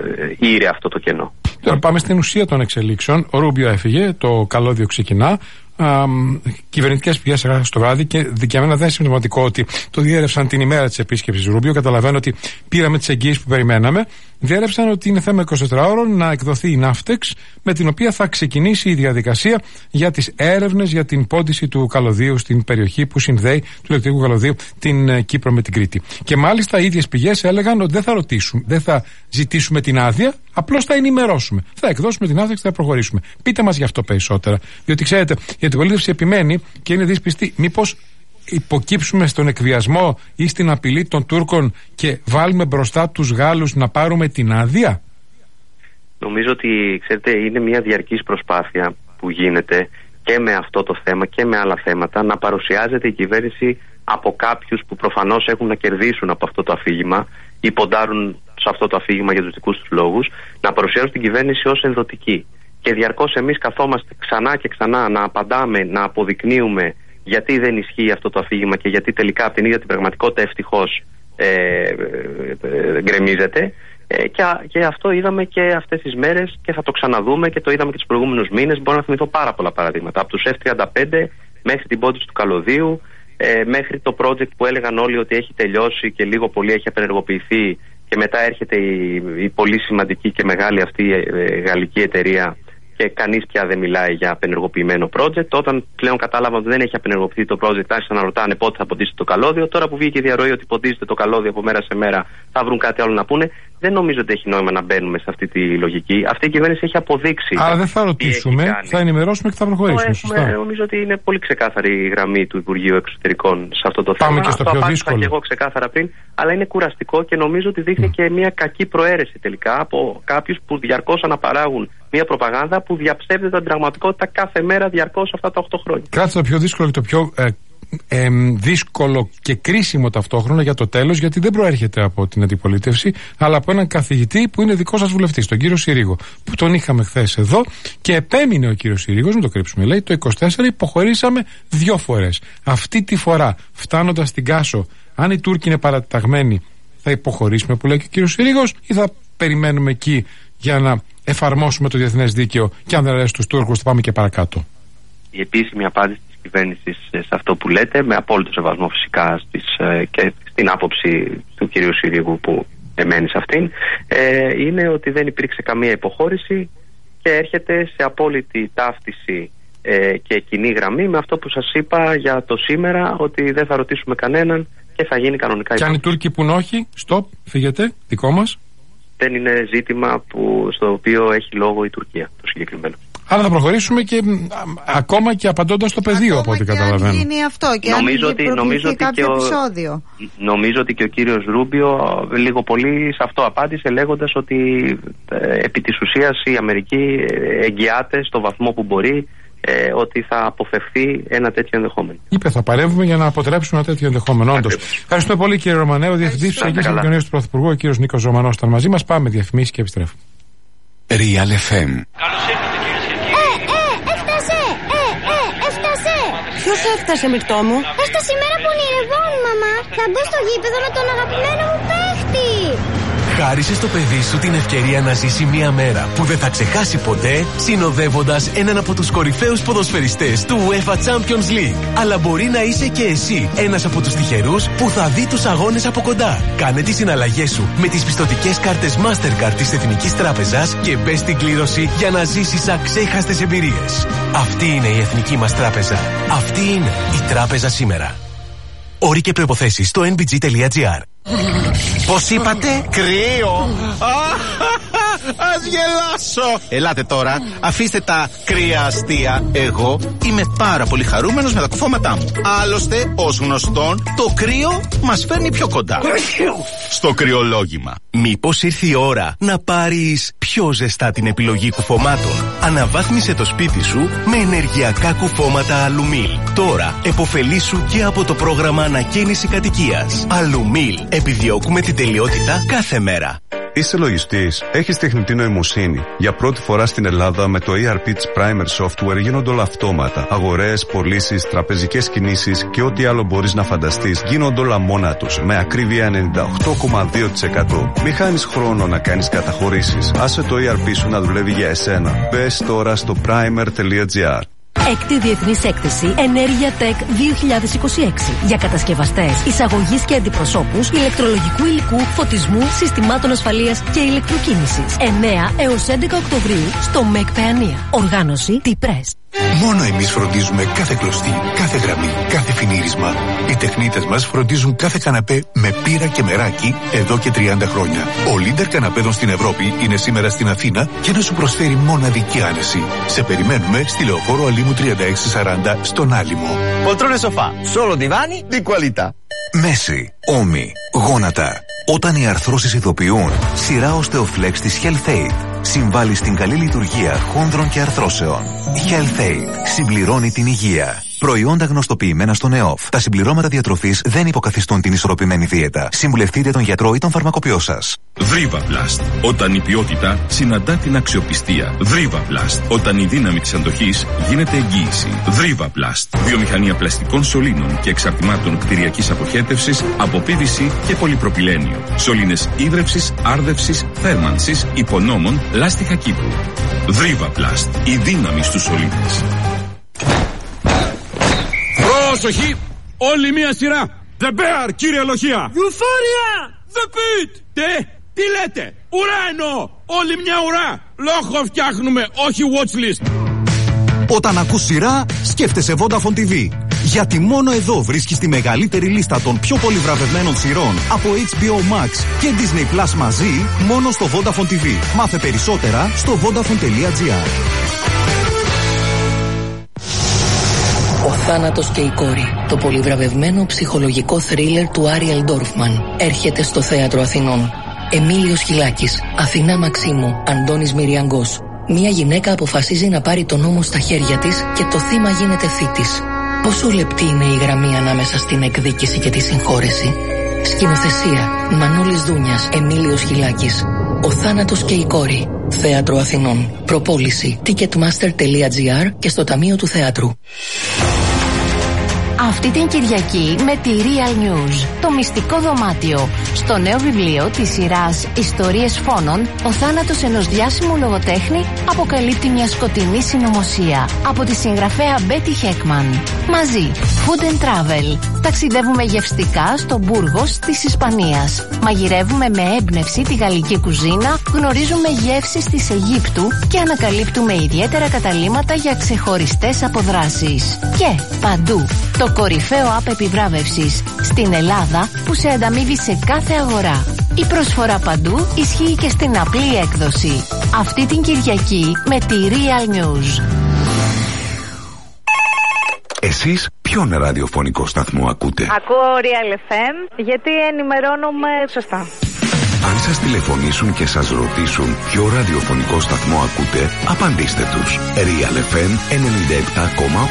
ήρε αυτό το κενό. Τώρα πάμε στην ουσία των εξελίξεων. Ο Ρούμπιο έφυγε, το καλώδιο ξεκινά. κυβερνητικές πηγές στο βράδυ, και για μένα δεν είναι συμπτωματικό ότι το διέρευσαν την ημέρα της επίσκεψης Ρούμπιο. Καταλαβαίνω ότι πήραμε τις εγγύησεις που περιμέναμε. Διέρευσαν ότι είναι θέμα 24 ώρων να εκδοθεί η ναύτεξ, με την οποία θα ξεκινήσει η διαδικασία για τις έρευνες για την πόντιση του καλωδίου στην περιοχή που συνδέει, του ηλεκτρικού καλωδίου, την Κύπρο με την Κρήτη. Και μάλιστα οι ίδιες πηγές έλεγαν ότι δεν θα ζητήσουμε την άδεια, απλώς θα ενημερώσουμε. Θα εκδώσουμε την άδεια και θα προχωρήσουμε. Πείτε μας γι' αυτό περισσότερα. Διότι ξέρετε, η αντιπολίτευση επιμένει και είναι δύσπιστη. Μήπως υποκύψουμε στον εκβιασμό ή στην απειλή των Τούρκων και βάλουμε μπροστά τους Γάλλους να πάρουμε την άδεια? Νομίζω ότι, ξέρετε, είναι μια διαρκής προσπάθεια που γίνεται και με αυτό το θέμα και με άλλα θέματα, να παρουσιάζεται η κυβέρνηση από κάποιους που προφανώς έχουν να κερδίσουν από αυτό το αφήγημα ή ποντάρουν σε αυτό το αφήγημα για τους δικούς τους λόγους, να παρουσιάζουν την κυβέρνηση ως ενδοτική. Και διαρκώς εμείς καθόμαστε ξανά και ξανά να απαντάμε, να αποδεικνύουμε γιατί δεν ισχύει αυτό το αφήγημα και γιατί τελικά από την ίδια την πραγματικότητα ευτυχώς γκρεμίζεται. Και αυτό είδαμε και αυτές τις μέρες και θα το ξαναδούμε και το είδαμε και τους προηγούμενους μήνες. Μπορώ να θυμηθώ πάρα πολλά παραδείγματα. Από τους F-35 μέχρι την πόντιση του καλωδίου, μέχρι το project που έλεγαν όλοι ότι έχει τελειώσει και λίγο πολύ έχει απενεργοποιηθεί, και μετά έρχεται η πολύ σημαντική και μεγάλη αυτή γαλλική εταιρεία και κανείς πια δεν μιλάει για απενεργοποιημένο project. Όταν πλέον κατάλαβαν ότι δεν έχει απενεργοποιηθεί το project, άρχισαν να ρωτάνε πότε θα ποντίσει το καλώδιο. Τώρα που βγήκε η διαρροή ότι ποντίζεται το καλώδιο από μέρα σε μέρα, θα βρουν κάτι άλλο να πούνε. Δεν νομίζω ότι έχει νόημα να μπαίνουμε σε αυτή τη λογική. Αυτή η κυβέρνηση έχει αποδείξει. Άρα δεν θα ρωτήσουμε, θα ενημερώσουμε και θα προχωρήσουμε. Νομίζω ότι είναι πολύ ξεκάθαρη η γραμμή του Υπουργείου Εξωτερικών σε αυτό το θέμα. Πάμε και στο πιο δύσκολο. Και εγώ ξεκάθαρα πριν, αλλά είναι κουραστικό και νομίζω ότι δείχνει και μια κακή προαίρεση τελικά από κάποιους που διαρκώς αναπαράγουν μια προπαγάνδα που διαψεύδεται την πραγματικότητα κάθε μέρα διαρκώς αυτά τα 8 χρόνια. Κάτσε το πιο δύσκολο και το πιο δύσκολο και κρίσιμο ταυτόχρονα για το τέλος, γιατί δεν προέρχεται από την αντιπολίτευση, αλλά από έναν καθηγητή που είναι δικό σας βουλευτής, τον κύριο Συρίγο, που τον είχαμε χθες εδώ και επέμεινε ο κύριος Συρίγος, μην το κρύψουμε, λέει, το 24 υποχωρήσαμε 2 φορές. Αυτή τη φορά, φτάνοντας στην Κάσο, αν οι Τούρκοι είναι παραταγμένοι, θα υποχωρήσουμε, που λέει και ο κύριος Συρίγος, ή θα περιμένουμε εκεί για να εφαρμόσουμε το διεθνές δίκαιο και αν δεν αρέσει τους Τούρκους θα πάμε και παρακάτω? Η επίσημη απάντηση της κυβέρνησης σε αυτό που λέτε, με απόλυτο σεβασμό φυσικά και στην άποψη του κυρίου Συρίγου που εμένει σε αυτήν, είναι ότι δεν υπήρξε καμία υποχώρηση και έρχεται σε απόλυτη ταύτιση και κοινή γραμμή με αυτό που σας είπα για το σήμερα, ότι δεν θα ρωτήσουμε κανέναν και θα γίνει κανονικά. Και αν οι Τούρκοι πουν όχι, stop, φύγετε, δικό μας. Δεν είναι ζήτημα στο οποίο έχει λόγο η Τουρκία το συγκεκριμένο. Άρα θα προχωρήσουμε και ακόμα και απαντώντας στο πεδίο, από ό,τι καταλαβαίνω. Αν γίνει αυτό και νομίζω αν κάποιο επεισόδιο. Νομίζω ότι και ο κύριος Ρούμπιο λίγο πολύ σε αυτό απάντησε, λέγοντας ότι επί της ουσίας η Αμερική εγγυάται στο βαθμό που μπορεί ότι θα αποφευθεί ένα τέτοιο ενδεχόμενο. Είπε, θα παρέμβουμε για να αποτρέψουμε ένα τέτοιο ενδεχόμενο. Όντως. Ευχαριστούμε πολύ, κύριε Ρωμανέο, Διευθυντής Ψυχικής Επικοινωνίας του Πρωθυπουργού, ο κύριος Νίκος Ζωμανός ήταν μαζί μας. Πάμε διαφημίσεις και επιστρέφουμε. Real FM. Ποιος έφτασε, Μυρτώ μου? Έφτασε η μέρα που ονειρευόμουν, μαμά. Θα μπω στο γήπεδο με τον αγαπημένο μου παίχτη. Χάρισε στο παιδί σου την ευκαιρία να ζήσει μια μέρα που δεν θα ξεχάσει ποτέ, συνοδεύοντας έναν από τους κορυφαίους ποδοσφαιριστές του UEFA Champions League. Αλλά μπορεί να είσαι και εσύ ένας από τους τυχερούς που θα δει τους αγώνες από κοντά. Κάνε τις συναλλαγές σου με τις πιστωτικές κάρτες Mastercard της Εθνικής Τράπεζας και μπες στην κλήρωση για να ζήσεις αξέχαστες εμπειρίες. Αυτή είναι η Εθνική μας Τράπεζα. Αυτή είναι η Τράπεζα σήμερα. Όροι και προϋποθέσεις στο nbg.gr. Πώς είπατε? Κρύο. Ας γελάσω. Ελάτε τώρα, αφήστε τα κρύα αστεία. Εγώ είμαι πάρα πολύ χαρούμενος με τα κουφώματά μου. Άλλωστε, ως γνωστόν, το κρύο μας φέρνει πιο κοντά στο κρυολόγημα. Μήπως ήρθε η ώρα να πάρεις πιο ζεστά την επιλογή κουφωμάτων? Αναβάθμισε το σπίτι σου με ενεργειακά κουφώματα Αλουμίλ. Τώρα επωφελήσου και από το πρόγραμμα ανακαίνιση κατοικίας. Αλουμίλ. Επιδιώκουμε την τελειότητα κάθε μέρα. Είσαι λογιστής, έχεις τεχνητή νοημοσύνη. Για πρώτη φορά στην Ελλάδα με το ERP της Primer Software γίνονται όλα αυτόματα. Αγορές, πωλήσεις, τραπεζικές κινήσεις και ό,τι άλλο μπορείς να φανταστείς γίνονται όλα μόνα τους με ακρίβεια 98,2%. Μη χάνεις χρόνο να κάνεις καταχωρήσεις. Άσε το ERP σου να δουλεύει για εσένα. Μπες τώρα στο primer.gr. Έκτη Διεθνής Έκθεση Ενέργεια Tech 2026 για κατασκευαστές, εισαγωγής και αντιπροσώπους ηλεκτρολογικού υλικού, φωτισμού, συστημάτων ασφαλείας και ηλεκτροκίνησης. 9 έως 11 Οκτωβρίου στο ΜΕΚ Παιανία. Οργάνωση T-Press. Μόνο εμείς φροντίζουμε κάθε κλωστή, κάθε γραμμή, κάθε φινίρισμα. Οι τεχνίτες μας φροντίζουν κάθε καναπέ με πύρα και μεράκι εδώ και 30 χρόνια. Ο leader καναπέδων στην Ευρώπη είναι σήμερα στην Αθήνα και να σου προσφέρει μοναδική άνεση. Σε περιμένουμε στη Λεωφόρο Αλήμου 3640 στον Άλυμο. Poltrone sofà, solo divani di qualità. Μέση, ώμοι, γόνατα. Όταν οι αρθρώσεις ειδοποιούν, σειρά Osteoflex της Health Aid συμβάλλει στην καλή λειτουργία χόνδρων και αρθρώσεων. Health Aid συμπληρώνει την υγεία. Προϊόντα γνωστοποιημένα στον ΕΟΦ. Τα συμπληρώματα διατροφής δεν υποκαθιστούν την ισορροπημένη δίαιτα. Συμβουλευτείτε τον γιατρό ή τον φαρμακοποιό σας. Vrivaplast. Όταν η ποιότητα συναντά την αξιοπιστία. Vrivaplast. Όταν η δύναμη της αντοχής γίνεται εγγύηση. Vrivaplast. Βιομηχανία πλαστικών σωλήνων και εξαρτημάτων κτηριακής αποχέτευσης από PVC και πολυπροπυλένιο. Σωλήνες ίδρευσης, άρδευσης, θέρμανσης, υπονόμων, λάστιχα κήπου. Vrivaplast. Η δύναμη στους σωλήνες. Πρόσοχη! Όλη μία σειρά! The Bear, κύριε Λοχεία! Euphoria! The Pit! Τι λέτε! Ουρά εννοώ! Όλη μια ουρά! Λόγο φτιάχνουμε, όχι watchlist! Όταν ακούς σειρά, σκέφτεσαι Vodafone TV. Γιατί μόνο εδώ βρίσκεις τη μεγαλύτερη λίστα των πιο πολύ βραβευμένων σειρών από HBO Max και Disney Plus μαζί, μόνο στο Vodafone TV. Μάθε περισσότερα στο vodafone.gr. Ο θάνατος και η κόρη, το πολυβραβευμένο ψυχολογικό θρίλερ του Άριελ Ντόρφμαν, έρχεται στο Θέατρο Αθηνών. Εμίλιος Χιλάκης, Αθηνά Μαξίμου, Αντώνης Μυριαγκός. Μία γυναίκα αποφασίζει να πάρει τον νόμο στα χέρια της και το θύμα γίνεται θήτης. Πόσο λεπτή είναι η γραμμή ανάμεσα στην εκδίκηση και τη συγχώρεση. Σκηνοθεσία, Μανώλης Δούνιας, Εμίλιος Χιλάκης. Ο θάνατος και η κόρη. Θέατρο Αθηνών. Προπόληση ticketmaster.gr και στο Ταμείο του Θεάτρου. Αυτή την Κυριακή με τη Real News, το μυστικό δωμάτιο. Στο νέο βιβλίο της σειράς Ιστορίες Φόνων, ο θάνατος ενός διάσημου λογοτέχνη αποκαλύπτει μια σκοτεινή συνωμοσία. Από τη συγγραφέα Μπέτι Χέκμαν. Μαζί, Food and Travel. Ταξιδεύουμε γευστικά στο Μπούργος της Ισπανίας. Μαγειρεύουμε με έμπνευση τη γαλλική κουζίνα, γνωρίζουμε γεύσεις της Αιγύπτου και ανακαλύπτουμε ιδιαίτερα καταλύματα για ξεχωριστές αποδράσεις. Και παντού, το κορυφαίο app επιβράβευσης στην Ελλάδα που σε ανταμείβει σε κάθε αγορά. Η προσφορά παντού ισχύει και στην απλή έκδοση. Αυτή την Κυριακή με τη Real News. Εσείς ποιον ραδιοφωνικό σταθμό ακούτε? Ακούω Real FM γιατί ενημερώνομαι σωστά. Αν σας τηλεφωνήσουν και σας ρωτήσουν ποιο ραδιοφωνικό σταθμό ακούτε, απαντήστε τους. Real FM 97,8.